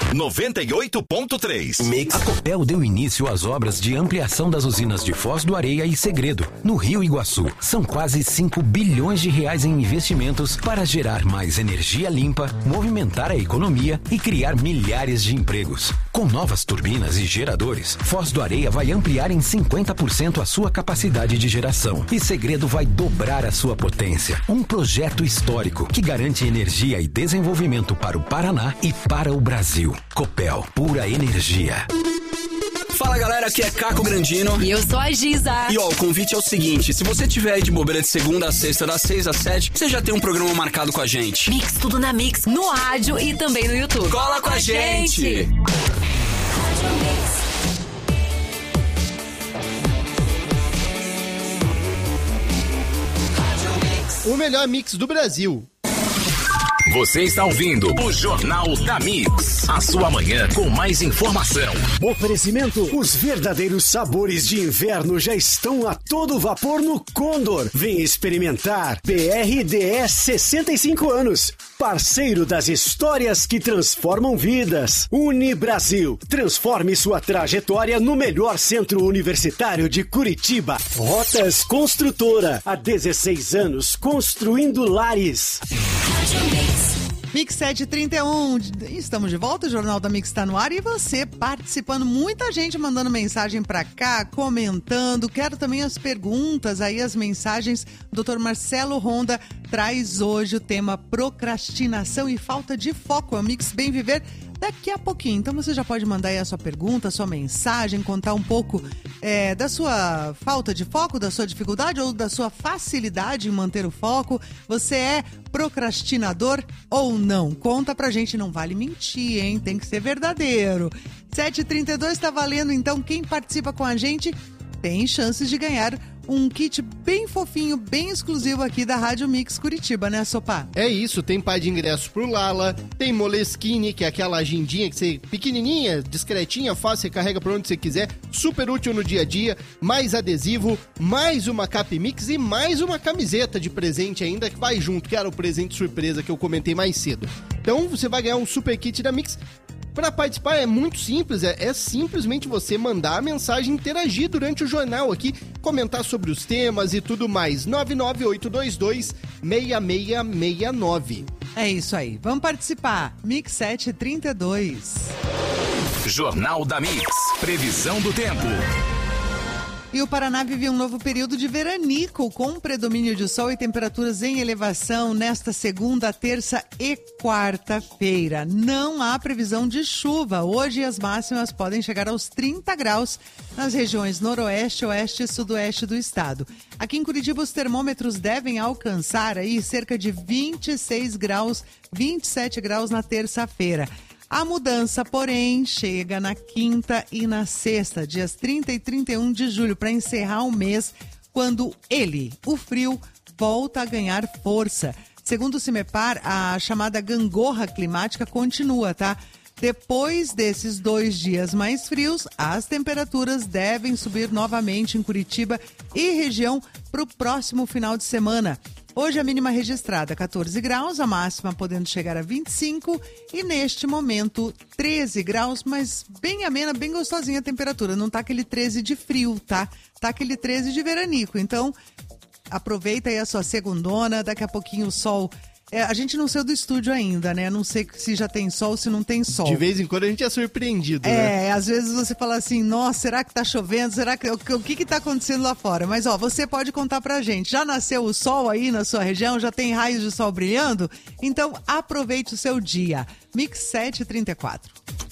98.3 Mix. A Copel deu início às obras de ampliação das usinas de Foz do Areia e Segredo, no Rio Iguaçu. São quase 5 bilhões de reais em investimentos para gerar mais energia limpa, movimentar a economia e criar milhares de empregos. Com novas turbinas e geradores, Foz do Areia vai ampliar em 50% a sua capacidade de geração e Segredo vai dobrar a sua potência. Um projeto histórico que garante energia e desenvolvimento para o Paraná e para o Brasil. Copel, pura energia. Fala galera, aqui é Caco Grandino. E eu sou a Giza. E ó, o convite é o seguinte, se você tiver aí de bobeira de segunda a sexta, das 6 às 7, você já tem um programa marcado com a gente. Mix Tudo na Mix, no rádio e também no YouTube. Cola com a gente! O melhor mix do Brasil. Você está ouvindo o Jornal da Mix. A sua manhã com mais informação. Oferecimento: os verdadeiros sabores de inverno já estão a todo vapor no Condor. Vem experimentar. BRDS 65 anos. Parceiro das histórias que transformam vidas. Unibrasil. Transforme sua trajetória no melhor centro universitário de Curitiba. Rotas Construtora. Há 16 anos construindo lares. Mix 731, estamos de volta, o Jornal da Mix está no ar e você participando, muita gente mandando mensagem para cá, comentando, quero também as perguntas, aí as mensagens. O Dr. Marcelo Honda traz hoje o tema procrastinação e falta de foco, é o Mix Bem Viver daqui a pouquinho. Então você já pode mandar aí a sua pergunta, a sua mensagem, contar um pouco da sua falta de foco, da sua dificuldade ou da sua facilidade em manter o foco. Você é procrastinador ou não? Conta pra gente, não vale mentir, hein? Tem que ser verdadeiro. 7h32 tá valendo, então quem participa com a gente tem chances de ganhar um kit bem fofinho, bem exclusivo aqui da Rádio Mix Curitiba, né, Sopá? É isso, tem par de ingressos pro Lala, tem Moleskine, que é aquela agendinha que você, pequenininha, discretinha, fácil, você carrega pra onde você quiser, super útil no dia a dia, mais adesivo, mais uma Cap Mix e mais uma camiseta de presente ainda que vai junto, que era o presente surpresa que eu comentei mais cedo. Então você vai ganhar um super kit da Mix. Para participar é muito simples, é simplesmente você mandar a mensagem, interagir durante o jornal aqui, comentar sobre os temas e tudo mais. 99822-6669. É isso aí, vamos participar. Mix 732. Jornal da Mix, previsão do tempo. E o Paraná vive um novo período de veranico, com predomínio de sol e temperaturas em elevação nesta segunda, terça e quarta-feira. Não há previsão de chuva. Hoje as máximas podem chegar aos 30 graus nas regiões noroeste, oeste e sudoeste do estado. Aqui em Curitiba os termômetros devem alcançar aí cerca de 26 graus, 27 graus na terça-feira. A mudança, porém, chega na quinta e na sexta, dias 30 e 31 de julho, para encerrar o mês, quando o frio, volta a ganhar força. Segundo o CIMEPAR, a chamada gangorra climática continua, tá? Depois desses 2 dias mais frios, as temperaturas devem subir novamente em Curitiba e região para o próximo final de semana. Hoje a mínima registrada 14 graus, a máxima podendo chegar a 25 e neste momento 13 graus, mas bem amena, bem gostosinha a temperatura. Não tá aquele 13 de frio, tá? Tá aquele 13 de veranico. Então aproveita aí a sua segundona, daqui a pouquinho o sol... a gente não saiu do estúdio ainda, né? Não sei se já tem sol ou se não tem sol. De vez em quando a gente é surpreendido, né? Às vezes você fala assim, nossa, será que tá chovendo? Será que o que tá acontecendo lá fora? Mas ó, você pode contar pra gente. Já nasceu o sol aí na sua região? Já tem raios de sol brilhando? Então aproveite o seu dia. Mix 734.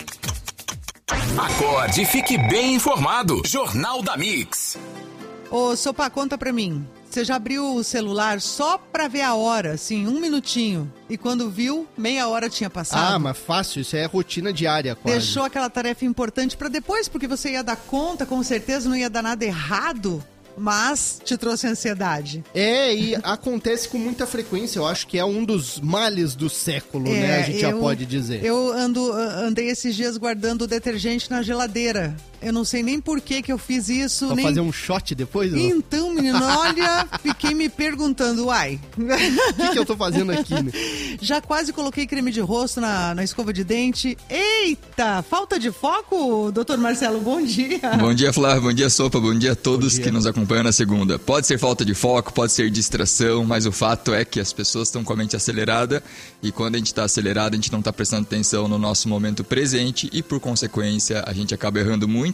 Acorde e fique bem informado. Jornal da Mix. Ô, Sopá, conta pra mim. Você já abriu o celular só pra ver a hora, assim, 1 minutinho. E quando viu, meia hora tinha passado. Ah, mas fácil, isso é rotina diária quase. Deixou aquela tarefa importante pra depois, porque você ia dar conta, com certeza não ia dar nada errado, mas te trouxe ansiedade. E acontece com muita frequência, eu acho que é um dos males do século, né? A gente já pode dizer. Eu andei esses dias guardando o detergente na geladeira. Eu não sei nem por que eu fiz isso. Pra fazer um shot depois? Então, menino, olha, fiquei me perguntando, uai. O que eu tô fazendo aqui, né? Já quase coloquei creme de rosto na escova de dente. Eita, falta de foco, doutor Marcelo, bom dia. Bom dia, Flávio, bom dia, Sopa, bom dia a todos que nos acompanham na segunda. Pode ser falta de foco, pode ser distração, mas o fato é que as pessoas estão com a mente acelerada e quando a gente está acelerado, a gente não está prestando atenção no nosso momento presente e, por consequência, a gente acaba errando muito.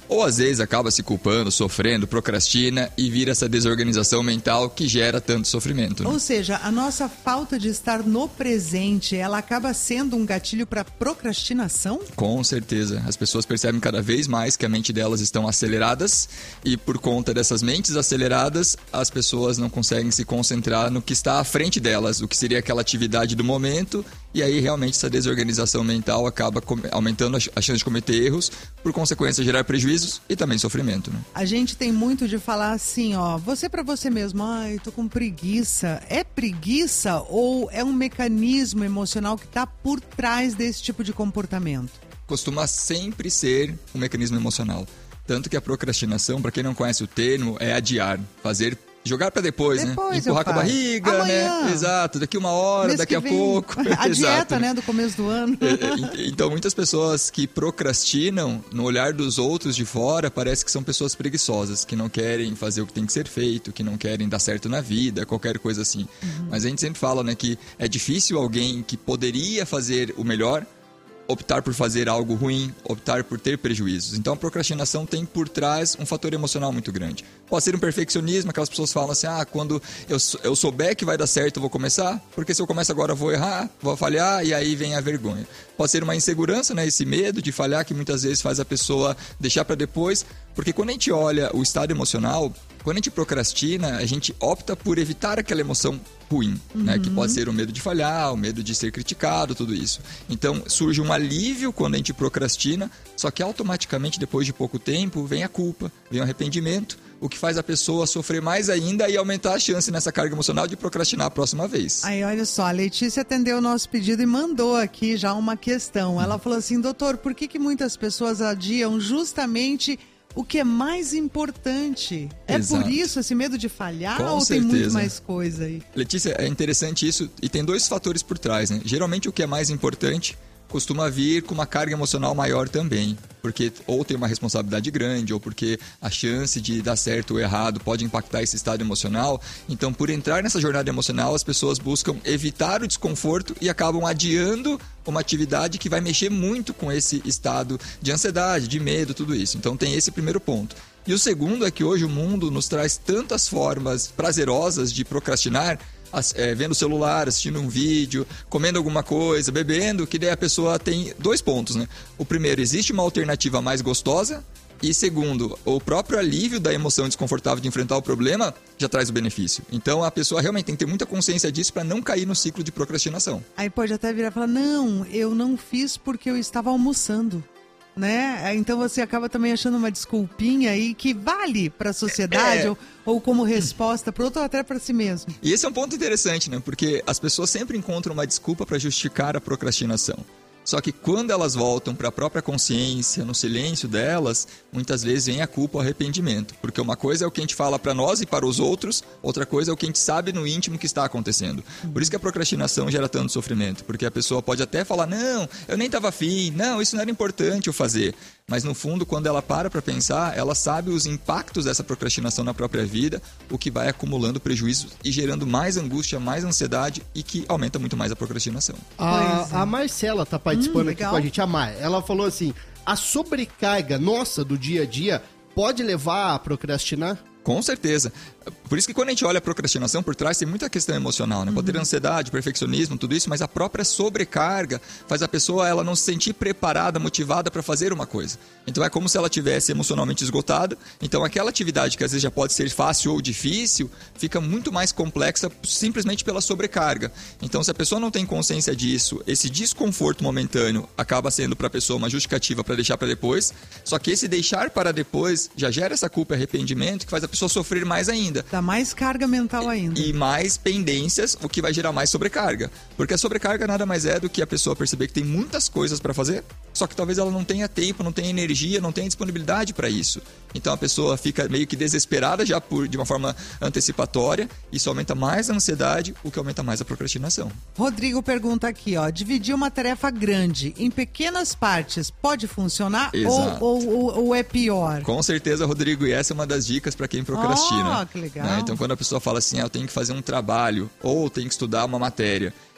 ou às vezes acaba se culpando, sofrendo, procrastina e vira essa desorganização mental que gera tanto sofrimento. Né? Ou seja, a nossa falta de estar no presente, ela acaba sendo um gatilho para procrastinação? Com certeza. As pessoas percebem cada vez mais que a mente delas estão aceleradas e por conta dessas mentes aceleradas, as pessoas não conseguem se concentrar no que está à frente delas, o que seria aquela atividade do momento, e aí realmente essa desorganização mental acaba aumentando a chance de cometer erros, por consequência gerar prejuízos e também sofrimento. Né? A gente tem muito de falar assim, ó, você pra você mesmo, ai, tô com preguiça. É preguiça ou é um mecanismo emocional que tá por trás desse tipo de comportamento? Costuma sempre ser um mecanismo emocional. Tanto que a procrastinação, para quem não conhece o termo, é adiar, jogar para depois, né? Empurrar com a barriga, amanhã, né? Exato, daqui 1 hora, daqui a pouco. A Exato, dieta, né, do começo do ano. Então, muitas pessoas que procrastinam, no olhar dos outros de fora, parece que são pessoas preguiçosas, que não querem fazer o que tem que ser feito, que não querem dar certo na vida, qualquer coisa assim. Mas a gente sempre fala, né, que é difícil alguém que poderia fazer o melhor optar por fazer algo ruim, optar por ter prejuízos. Então a procrastinação tem por trás um fator emocional muito grande. Pode ser um perfeccionismo, aquelas pessoas falam assim, quando eu souber que vai dar certo eu vou começar, porque se eu começo agora eu vou errar, vou falhar e aí vem a vergonha. Pode ser uma insegurança, né, esse medo de falhar que muitas vezes faz a pessoa deixar para depois, porque quando a gente olha o estado emocional, quando a gente procrastina, a gente opta por evitar aquela emoção ruim, né? Que pode ser o medo de falhar, o medo de ser criticado, tudo isso. Então, surge um alívio quando a gente procrastina, só que automaticamente, depois de pouco tempo, vem a culpa, vem o arrependimento, o que faz a pessoa sofrer mais ainda e aumentar a chance nessa carga emocional de procrastinar a próxima vez. Aí, olha só, a Letícia atendeu o nosso pedido e mandou aqui já uma questão. Ela falou assim, doutor, por que muitas pessoas adiam justamente o que é mais importante? É Exato. Por isso esse medo de falhar Com ou certeza. tem muito mais coisa aí? Letícia, é interessante isso e tem 2 fatores por trás, né? Geralmente o que é mais importante costuma vir com uma carga emocional maior também, porque ou tem uma responsabilidade grande, ou porque a chance de dar certo ou errado pode impactar esse estado emocional. Então, por entrar nessa jornada emocional, as pessoas buscam evitar o desconforto e acabam adiando uma atividade que vai mexer muito com esse estado de ansiedade, de medo, tudo isso. Então, tem esse primeiro ponto. E o segundo é que hoje o mundo nos traz tantas formas prazerosas de procrastinar, vendo o celular, assistindo um vídeo, comendo alguma coisa, bebendo, que daí a pessoa tem 2 pontos, né? O primeiro, existe uma alternativa mais gostosa, e segundo, o próprio alívio da emoção desconfortável de enfrentar o problema já traz o benefício. Então a pessoa realmente tem que ter muita consciência disso para não cair no ciclo de procrastinação. Aí pode até virar e falar, não, eu não fiz porque eu estava almoçando. Né? Então você acaba também achando uma desculpinha aí que vale para a sociedade ou como resposta para outro ou até para si mesmo. E esse é um ponto interessante, né? Porque as pessoas sempre encontram uma desculpa para justificar a procrastinação. Só que quando elas voltam para a própria consciência, no silêncio delas, muitas vezes vem a culpa, o arrependimento. Porque uma coisa é o que a gente fala para nós e para os outros, outra coisa é o que a gente sabe no íntimo que está acontecendo. Por isso que a procrastinação gera tanto sofrimento. Porque a pessoa pode até falar, não, eu nem estava afim, não, isso não era importante eu fazer. Mas no fundo, quando ela para pensar, ela sabe os impactos dessa procrastinação na própria vida, o que vai acumulando prejuízos e gerando mais angústia, mais ansiedade e que aumenta muito mais a procrastinação. A Marcela está participando aqui com a gente, a Mar. Ela falou assim, a sobrecarga nossa do dia a dia pode levar a procrastinar? Com certeza. Por isso que quando a gente olha a procrastinação, por trás tem muita questão emocional, né? Pode ter ansiedade, perfeccionismo, tudo isso, mas a própria sobrecarga faz a pessoa ela não se sentir preparada, motivada para fazer uma coisa. Então é como se ela tivesse emocionalmente esgotada. Então aquela atividade que às vezes já pode ser fácil ou difícil, fica muito mais complexa simplesmente pela sobrecarga. Então se a pessoa não tem consciência disso, esse desconforto momentâneo acaba sendo para a pessoa uma justificativa para deixar para depois. Só que esse deixar para depois já gera essa culpa e arrependimento que faz a pessoa sofrer mais ainda. Dá mais carga mental ainda. E mais pendências, o que vai gerar mais sobrecarga. Porque a sobrecarga nada mais é do que a pessoa perceber que tem muitas coisas para fazer, só que talvez ela não tenha tempo, não tenha energia, não tenha disponibilidade para isso. Então a pessoa fica meio que desesperada já de uma forma antecipatória, isso aumenta mais a ansiedade, o que aumenta mais a procrastinação. Rodrigo pergunta aqui, ó, dividir uma tarefa grande em pequenas partes pode funcionar ou é pior? Com certeza, Rodrigo, e essa é uma das dicas para quem procrastina. Que legal. Né? Então quando a pessoa fala assim, eu tenho que fazer um trabalho ou tenho que estudar uma matéria,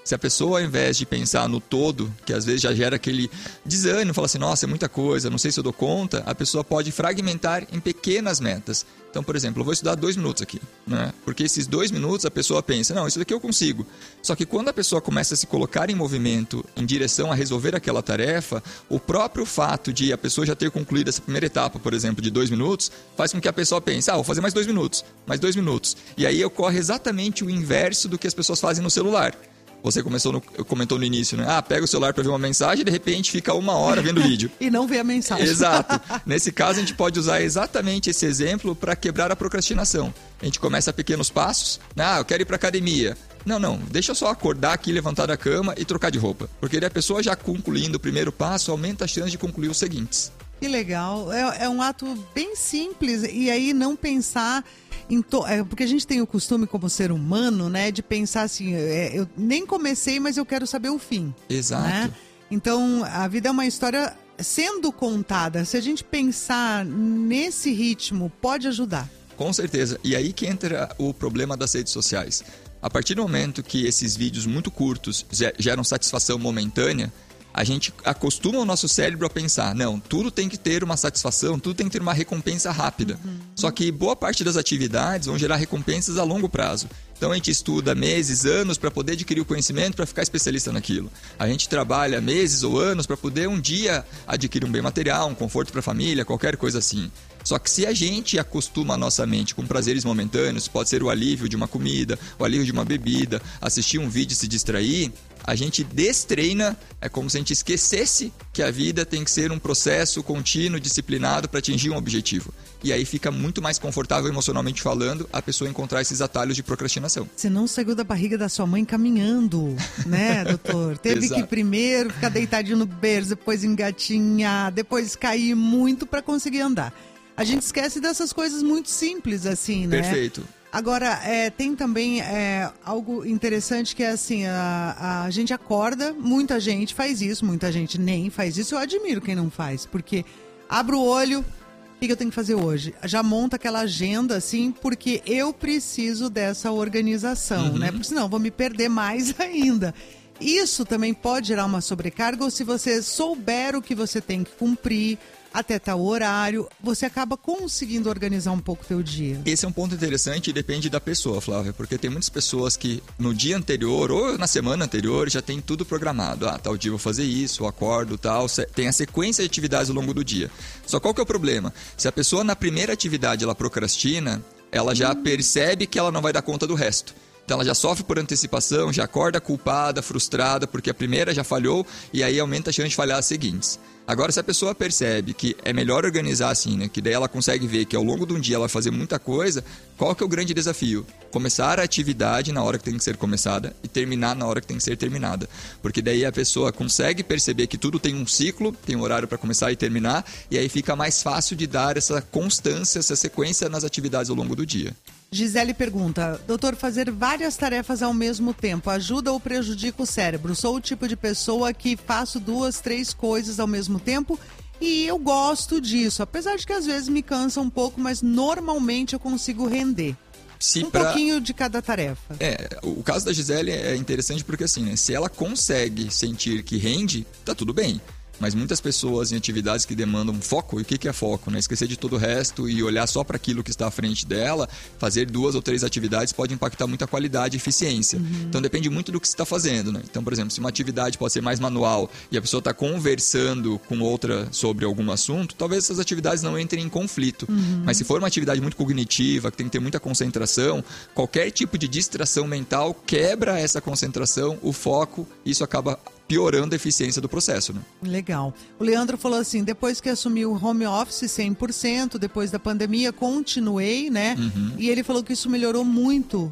Se a pessoa, ao invés de pensar no todo, que às vezes já gera aquele desânimo, fala assim, nossa, é muita coisa, não sei se eu dou conta, a pessoa pode fragmentar em pequenas metas. Então, por exemplo, eu vou estudar 2 minutos aqui, né? Porque esses 2 minutos a pessoa pensa, não, isso daqui eu consigo. Só que quando a pessoa começa a se colocar em movimento em direção a resolver aquela tarefa, o próprio fato de a pessoa já ter concluído essa primeira etapa, por exemplo, de 2 minutos, faz com que a pessoa pense, vou fazer mais 2 minutos, mais 2 minutos. E aí ocorre exatamente o inverso do que as pessoas fazem no celular. Você comentou no início, né? Pega o celular para ver uma mensagem e de repente fica 1 hora vendo vídeo. E não vê a mensagem. Exato. Nesse caso, a gente pode usar exatamente esse exemplo para quebrar a procrastinação. A gente começa a pequenos passos. Eu quero ir para academia. Não, deixa eu só acordar aqui, levantar da cama e trocar de roupa. Porque daí a pessoa já concluindo o primeiro passo, aumenta a chance de concluir os seguintes. Que legal. É um ato bem simples. E aí não pensar... porque a gente tem o costume como ser humano, né, de pensar assim, eu nem comecei, mas eu quero saber o fim. Exato. Né? Então, a vida é uma história sendo contada. Se a gente pensar nesse ritmo, pode ajudar. Com certeza. E aí que entra o problema das redes sociais. A partir do momento que esses vídeos muito curtos geram satisfação momentânea, a gente acostuma o nosso cérebro a pensar, não, tudo tem que ter uma satisfação, tudo tem que ter uma recompensa rápida. Só que boa parte das atividades vão gerar recompensas a longo prazo. Então a gente estuda meses, anos para poder adquirir o conhecimento, para ficar especialista naquilo. A gente trabalha meses ou anos para poder um dia adquirir um bem material, um conforto para a família, qualquer coisa assim. Só que se a gente acostuma a nossa mente com prazeres momentâneos, pode ser o alívio de uma comida, o alívio de uma bebida, assistir um vídeo e se distrair, a gente destreina, é como se a gente esquecesse que a vida tem que ser um processo contínuo, disciplinado para atingir um objetivo. E aí fica muito mais confortável emocionalmente falando a pessoa encontrar esses atalhos de procrastinação. Você não saiu da barriga da sua mãe caminhando, né, doutor? Teve que primeiro ficar deitadinho no berço, depois engatinhar, depois cair muito para conseguir andar. A gente esquece dessas coisas muito simples assim, né? Perfeito. Agora, tem também algo interessante que é assim, a gente acorda, muita gente faz isso, muita gente nem faz isso. Eu admiro quem não faz, porque abre o olho, o que eu tenho que fazer hoje? Já monta aquela agenda assim, porque eu preciso dessa organização, né? Porque senão eu vou me perder mais ainda. Isso também pode gerar uma sobrecarga, ou se você souber o que você tem que cumprir, até tal horário, você acaba conseguindo organizar um pouco o teu dia. Esse é um ponto interessante e depende da pessoa, Flávia, porque tem muitas pessoas que no dia anterior ou na semana anterior já tem tudo programado. Tal dia eu vou fazer isso, eu acordo, tal, tem a sequência de atividades ao longo do dia. Só qual que é o problema? Se a pessoa na primeira atividade ela procrastina, ela já percebe que ela não vai dar conta do resto. Então ela já sofre por antecipação, já acorda culpada, frustrada, porque a primeira já falhou e aí aumenta a chance de falhar as seguintes. Agora, se a pessoa percebe que é melhor organizar assim, né? Que daí ela consegue ver que ao longo de um dia ela vai fazer muita coisa, qual que é o grande desafio? Começar a atividade na hora que tem que ser começada e terminar na hora que tem que ser terminada. Porque daí a pessoa consegue perceber que tudo tem um ciclo, tem um horário para começar e terminar, e aí fica mais fácil de dar essa constância, essa sequência nas atividades ao longo do dia. Gisele pergunta, doutor, fazer várias tarefas ao mesmo tempo ajuda ou prejudica o cérebro? Sou o tipo de pessoa que faço 2, 3 coisas ao mesmo tempo e eu gosto disso, apesar de que às vezes me cansa um pouco, mas normalmente eu consigo render. Pouquinho de cada tarefa. O caso da Gisele é interessante porque assim, né, se ela consegue sentir que rende, tá tudo bem. Mas muitas pessoas em atividades que demandam foco, e o que é foco? Né? Esquecer de todo o resto e olhar só para aquilo que está à frente dela, fazer 2 ou 3 atividades pode impactar muito a qualidade e eficiência. Então depende muito do que você está fazendo. Né? Então, por exemplo, se uma atividade pode ser mais manual e a pessoa está conversando com outra sobre algum assunto, talvez essas atividades não entrem em conflito. Mas se for uma atividade muito cognitiva, que tem que ter muita concentração, qualquer tipo de distração mental quebra essa concentração, o foco, e isso acaba piorando a eficiência do processo, né? Legal. O Leandro falou assim, depois que assumi o home office 100%, depois da pandemia, continuei, né? E ele falou que isso melhorou muito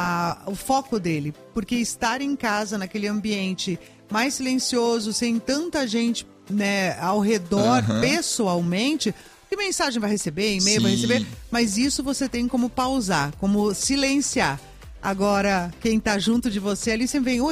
o foco dele, porque estar em casa, naquele ambiente mais silencioso, sem tanta gente, né, ao redor, pessoalmente, que mensagem vai receber, e-mail vai receber, mas isso você tem como pausar, como silenciar. Agora, quem tá junto de você ali, sempre vem, oi,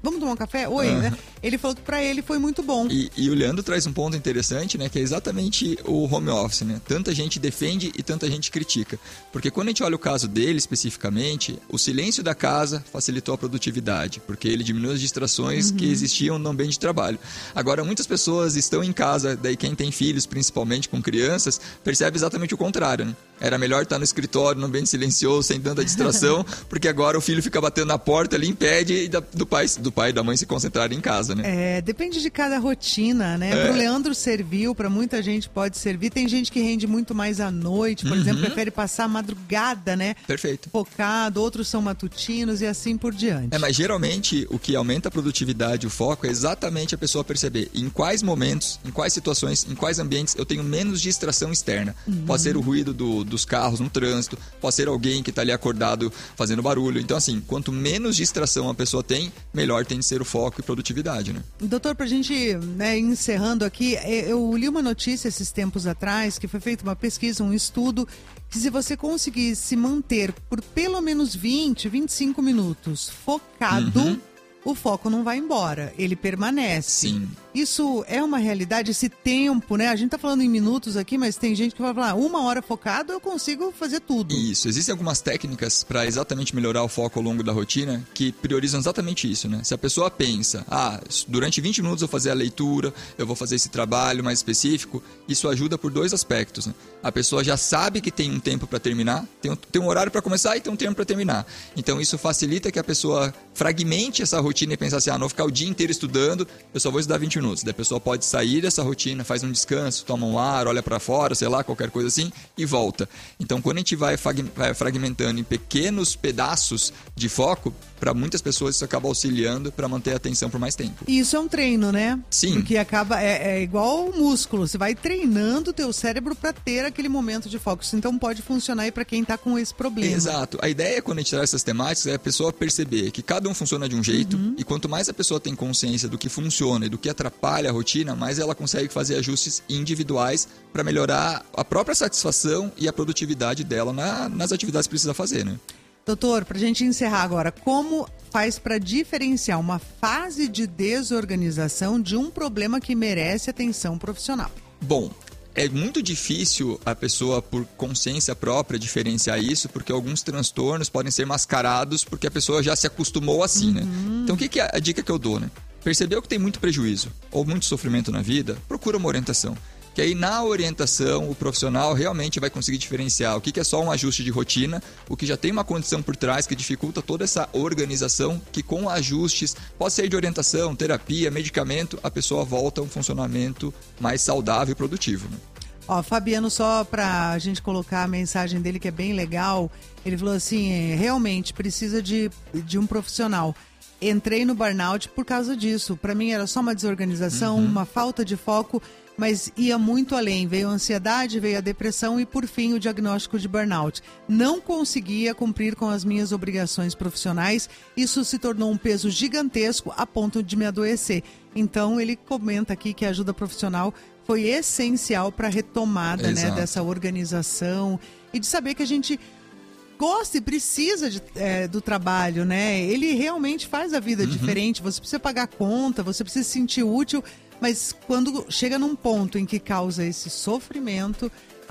vamos tomar um café? Oi, né? Ele falou que pra ele foi muito bom. E o Leandro traz um ponto interessante, né? Que é exatamente o home office, né? Tanta gente defende e tanta gente critica. Porque quando a gente olha o caso dele especificamente, o silêncio da casa facilitou a produtividade, porque ele diminuiu as distrações que existiam no ambiente de trabalho. Agora, muitas pessoas estão em casa, daí quem tem filhos, principalmente com crianças, percebe exatamente o contrário, né? Era melhor estar no escritório, no ambiente silencioso, sem tanta distração, porque agora o filho fica batendo na porta ali, impede do pai e da mãe se concentrarem em casa, né? Depende de cada rotina, né? Pro Leandro serviu, pra muita gente pode servir. Tem gente que rende muito mais à noite, por exemplo, prefere passar a madrugada, né? Perfeito. Focado, outros são matutinos e assim por diante. Mas geralmente o que aumenta a produtividade, o foco, é exatamente a pessoa perceber em quais momentos, em quais situações, em quais ambientes eu tenho menos distração externa. Pode ser o ruído dos carros no trânsito, pode ser alguém que está ali acordado fazendo barulho. Então, assim, quanto menos distração a pessoa tem, melhor tem de ser o foco e produtividade, né? Doutor, pra gente, né, encerrando aqui, eu li uma notícia esses tempos atrás que foi feita uma pesquisa, um estudo, que se você conseguir se manter por pelo menos 20, 25 minutos focado, o foco não vai embora, ele permanece. Sim. Isso é uma realidade, esse tempo, né? A gente tá falando em minutos aqui, mas tem gente que vai falar, 1 hora focado eu consigo fazer tudo. Isso, existem algumas técnicas para exatamente melhorar o foco ao longo da rotina que priorizam exatamente isso, né? Se a pessoa pensa, durante 20 minutos eu vou fazer a leitura, eu vou fazer esse trabalho mais específico, isso ajuda por 2 aspectos, né? A pessoa já sabe que tem um tempo para terminar, tem um horário para começar e tem um tempo para terminar. Então isso facilita que a pessoa fragmente essa rotina e pense assim, não vou ficar o dia inteiro estudando, eu só vou estudar 20 minutos. Daí a pessoa pode sair dessa rotina, faz um descanso, toma um ar, olha para fora, sei lá, qualquer coisa assim, e volta. Então, quando a gente vai fragmentando em pequenos pedaços de foco, para muitas pessoas isso acaba auxiliando para manter a atenção por mais tempo. E isso é um treino, né? Sim. Porque acaba, é igual o músculo, você vai treinando o teu cérebro para ter aquele momento de foco. Isso então pode funcionar aí para quem tá com esse problema. Exato. A ideia quando a gente traz essas temáticas é a pessoa perceber que cada um funciona de um jeito e quanto mais a pessoa tem consciência do que funciona e do que atrapalha a rotina, mais ela consegue fazer ajustes individuais para melhorar a própria satisfação e a produtividade dela nas atividades que precisa fazer, né? Doutor, para a gente encerrar agora, como faz para diferenciar uma fase de desorganização de um problema que merece atenção profissional? Bom, é muito difícil a pessoa, por consciência própria, diferenciar isso, porque alguns transtornos podem ser mascarados porque a pessoa já se acostumou assim, né? Então, o que é a dica que eu dou, né? Percebeu que tem muito prejuízo ou muito sofrimento na vida? Procura uma orientação. Que aí na orientação o profissional realmente vai conseguir diferenciar o que é só um ajuste de rotina, o que já tem uma condição por trás que dificulta toda essa organização, que com ajustes, pode ser de orientação, terapia, medicamento, a pessoa volta a um funcionamento mais saudável e produtivo, né? Ó, Fabiano, só pra gente colocar a mensagem dele que é bem legal, ele falou assim, realmente precisa de um profissional. Entrei no burnout por causa disso. Para mim era só uma desorganização, uma falta de foco, mas ia muito além. Veio a ansiedade, veio a depressão e, por fim, o diagnóstico de burnout. Não conseguia cumprir com as minhas obrigações profissionais. Isso se tornou um peso gigantesco a ponto de me adoecer. Então, ele comenta aqui que a ajuda profissional foi essencial para a retomada, né, dessa organização e de saber que a gente gosta e precisa do trabalho, né? Ele realmente faz a vida diferente. Você precisa pagar conta, você precisa se sentir útil, mas quando chega num ponto em que causa esse sofrimento,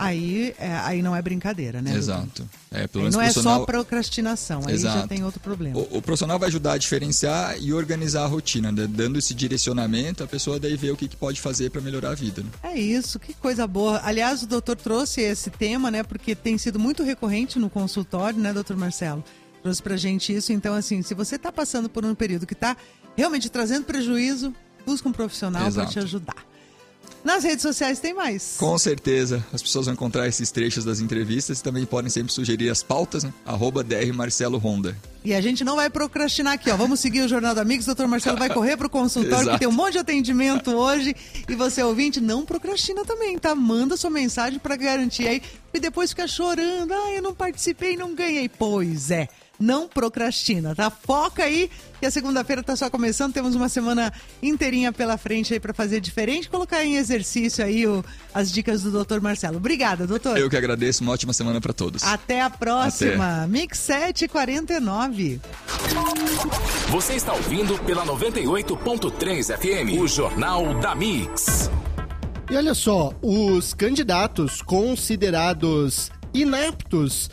aí não é brincadeira, né? Exato. Pelo menos não é só procrastinação, aí já tem outro problema. O profissional vai ajudar a diferenciar e organizar a rotina, né? Dando esse direcionamento, a pessoa daí vê o que pode fazer para melhorar a vida, né? É isso, que coisa boa. Aliás, o doutor trouxe esse tema, né? Porque tem sido muito recorrente no consultório, né, doutor Marcelo? Trouxe pra gente isso. Então, assim, se você tá passando por um período que tá realmente trazendo prejuízo, busca um profissional para te ajudar. Nas redes sociais tem mais. Com certeza. As pessoas vão encontrar esses trechos das entrevistas e também podem sempre sugerir as pautas, né? @drmarcelohonda. E a gente não vai procrastinar aqui, ó. Vamos seguir o Jornal da Mix. Doutor Marcelo vai correr pro consultório, que tem um monte de atendimento hoje. E você, ouvinte, não procrastina também, tá? Manda sua mensagem para garantir aí. E depois fica chorando. Eu não participei, não ganhei. Pois é. não procrastina, tá? Foca aí, que a segunda-feira tá só começando, temos uma semana inteirinha pela frente aí pra fazer diferente, colocar em exercício aí as dicas do Dr. Marcelo. Obrigada, doutor. Eu que agradeço, uma ótima semana pra todos. Até a próxima. Até. Mix 749. Você está ouvindo pela 98.3 FM, o Jornal da Mix. E olha só, os candidatos considerados inaptos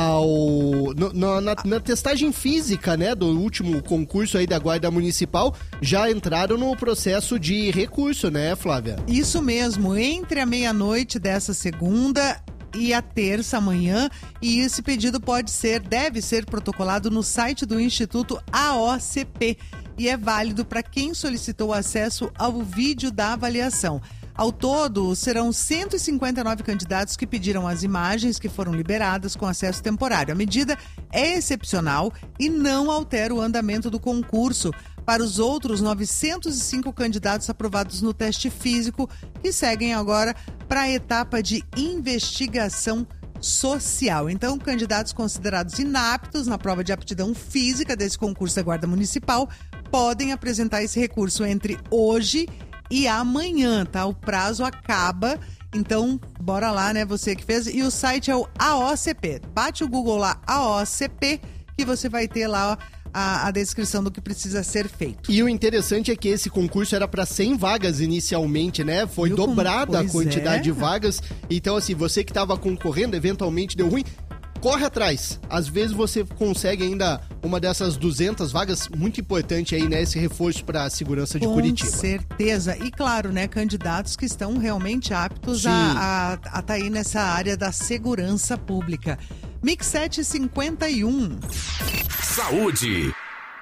na testagem física, né, do último concurso aí da Guarda Municipal, já entraram no processo de recurso, né, Flávia? Isso mesmo, entre a meia-noite dessa segunda e a terça amanhã, e esse pedido deve ser protocolado no site do Instituto AOCP e é válido para quem solicitou acesso ao vídeo da avaliação. Ao todo, serão 159 candidatos que pediram as imagens que foram liberadas com acesso temporário. A medida é excepcional e não altera o andamento do concurso para os outros 905 candidatos aprovados no teste físico, que seguem agora para a etapa de investigação social. Então, candidatos considerados inaptos na prova de aptidão física desse concurso da Guarda Municipal podem apresentar esse recurso entre hoje e amanhã, tá? O prazo acaba, então bora lá, né? Você que fez. E o site é o AOCP. Bate o Google lá, AOCP, que você vai ter lá a descrição do que precisa ser feito. E o interessante é que esse concurso era para 100 vagas inicialmente, né? Foi dobrada a quantidade de vagas. Então, assim, você que estava concorrendo, eventualmente deu ruim, corre atrás. Às vezes você consegue ainda uma dessas 200 vagas, muito importante aí, né? Esse reforço para a segurança de Curitiba. Com certeza. E claro, né? Candidatos que estão realmente aptos a estar aí nessa área da segurança pública. Mix 751. Saúde.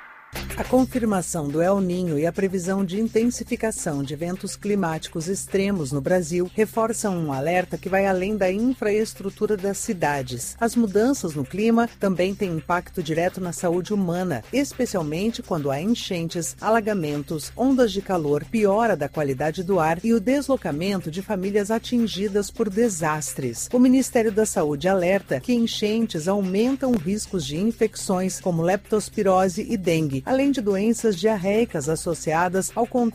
A confirmação do El Niño e a previsão de intensificação de eventos climáticos extremos no Brasil reforçam um alerta que vai além da infraestrutura das cidades. As mudanças no clima também têm impacto direto na saúde humana, especialmente quando há enchentes, alagamentos, ondas de calor, piora da qualidade do ar e o deslocamento de famílias atingidas por desastres. O Ministério da Saúde alerta que enchentes aumentam riscos de infecções como leptospirose e dengue, além de doenças diarreicas associadas ao contato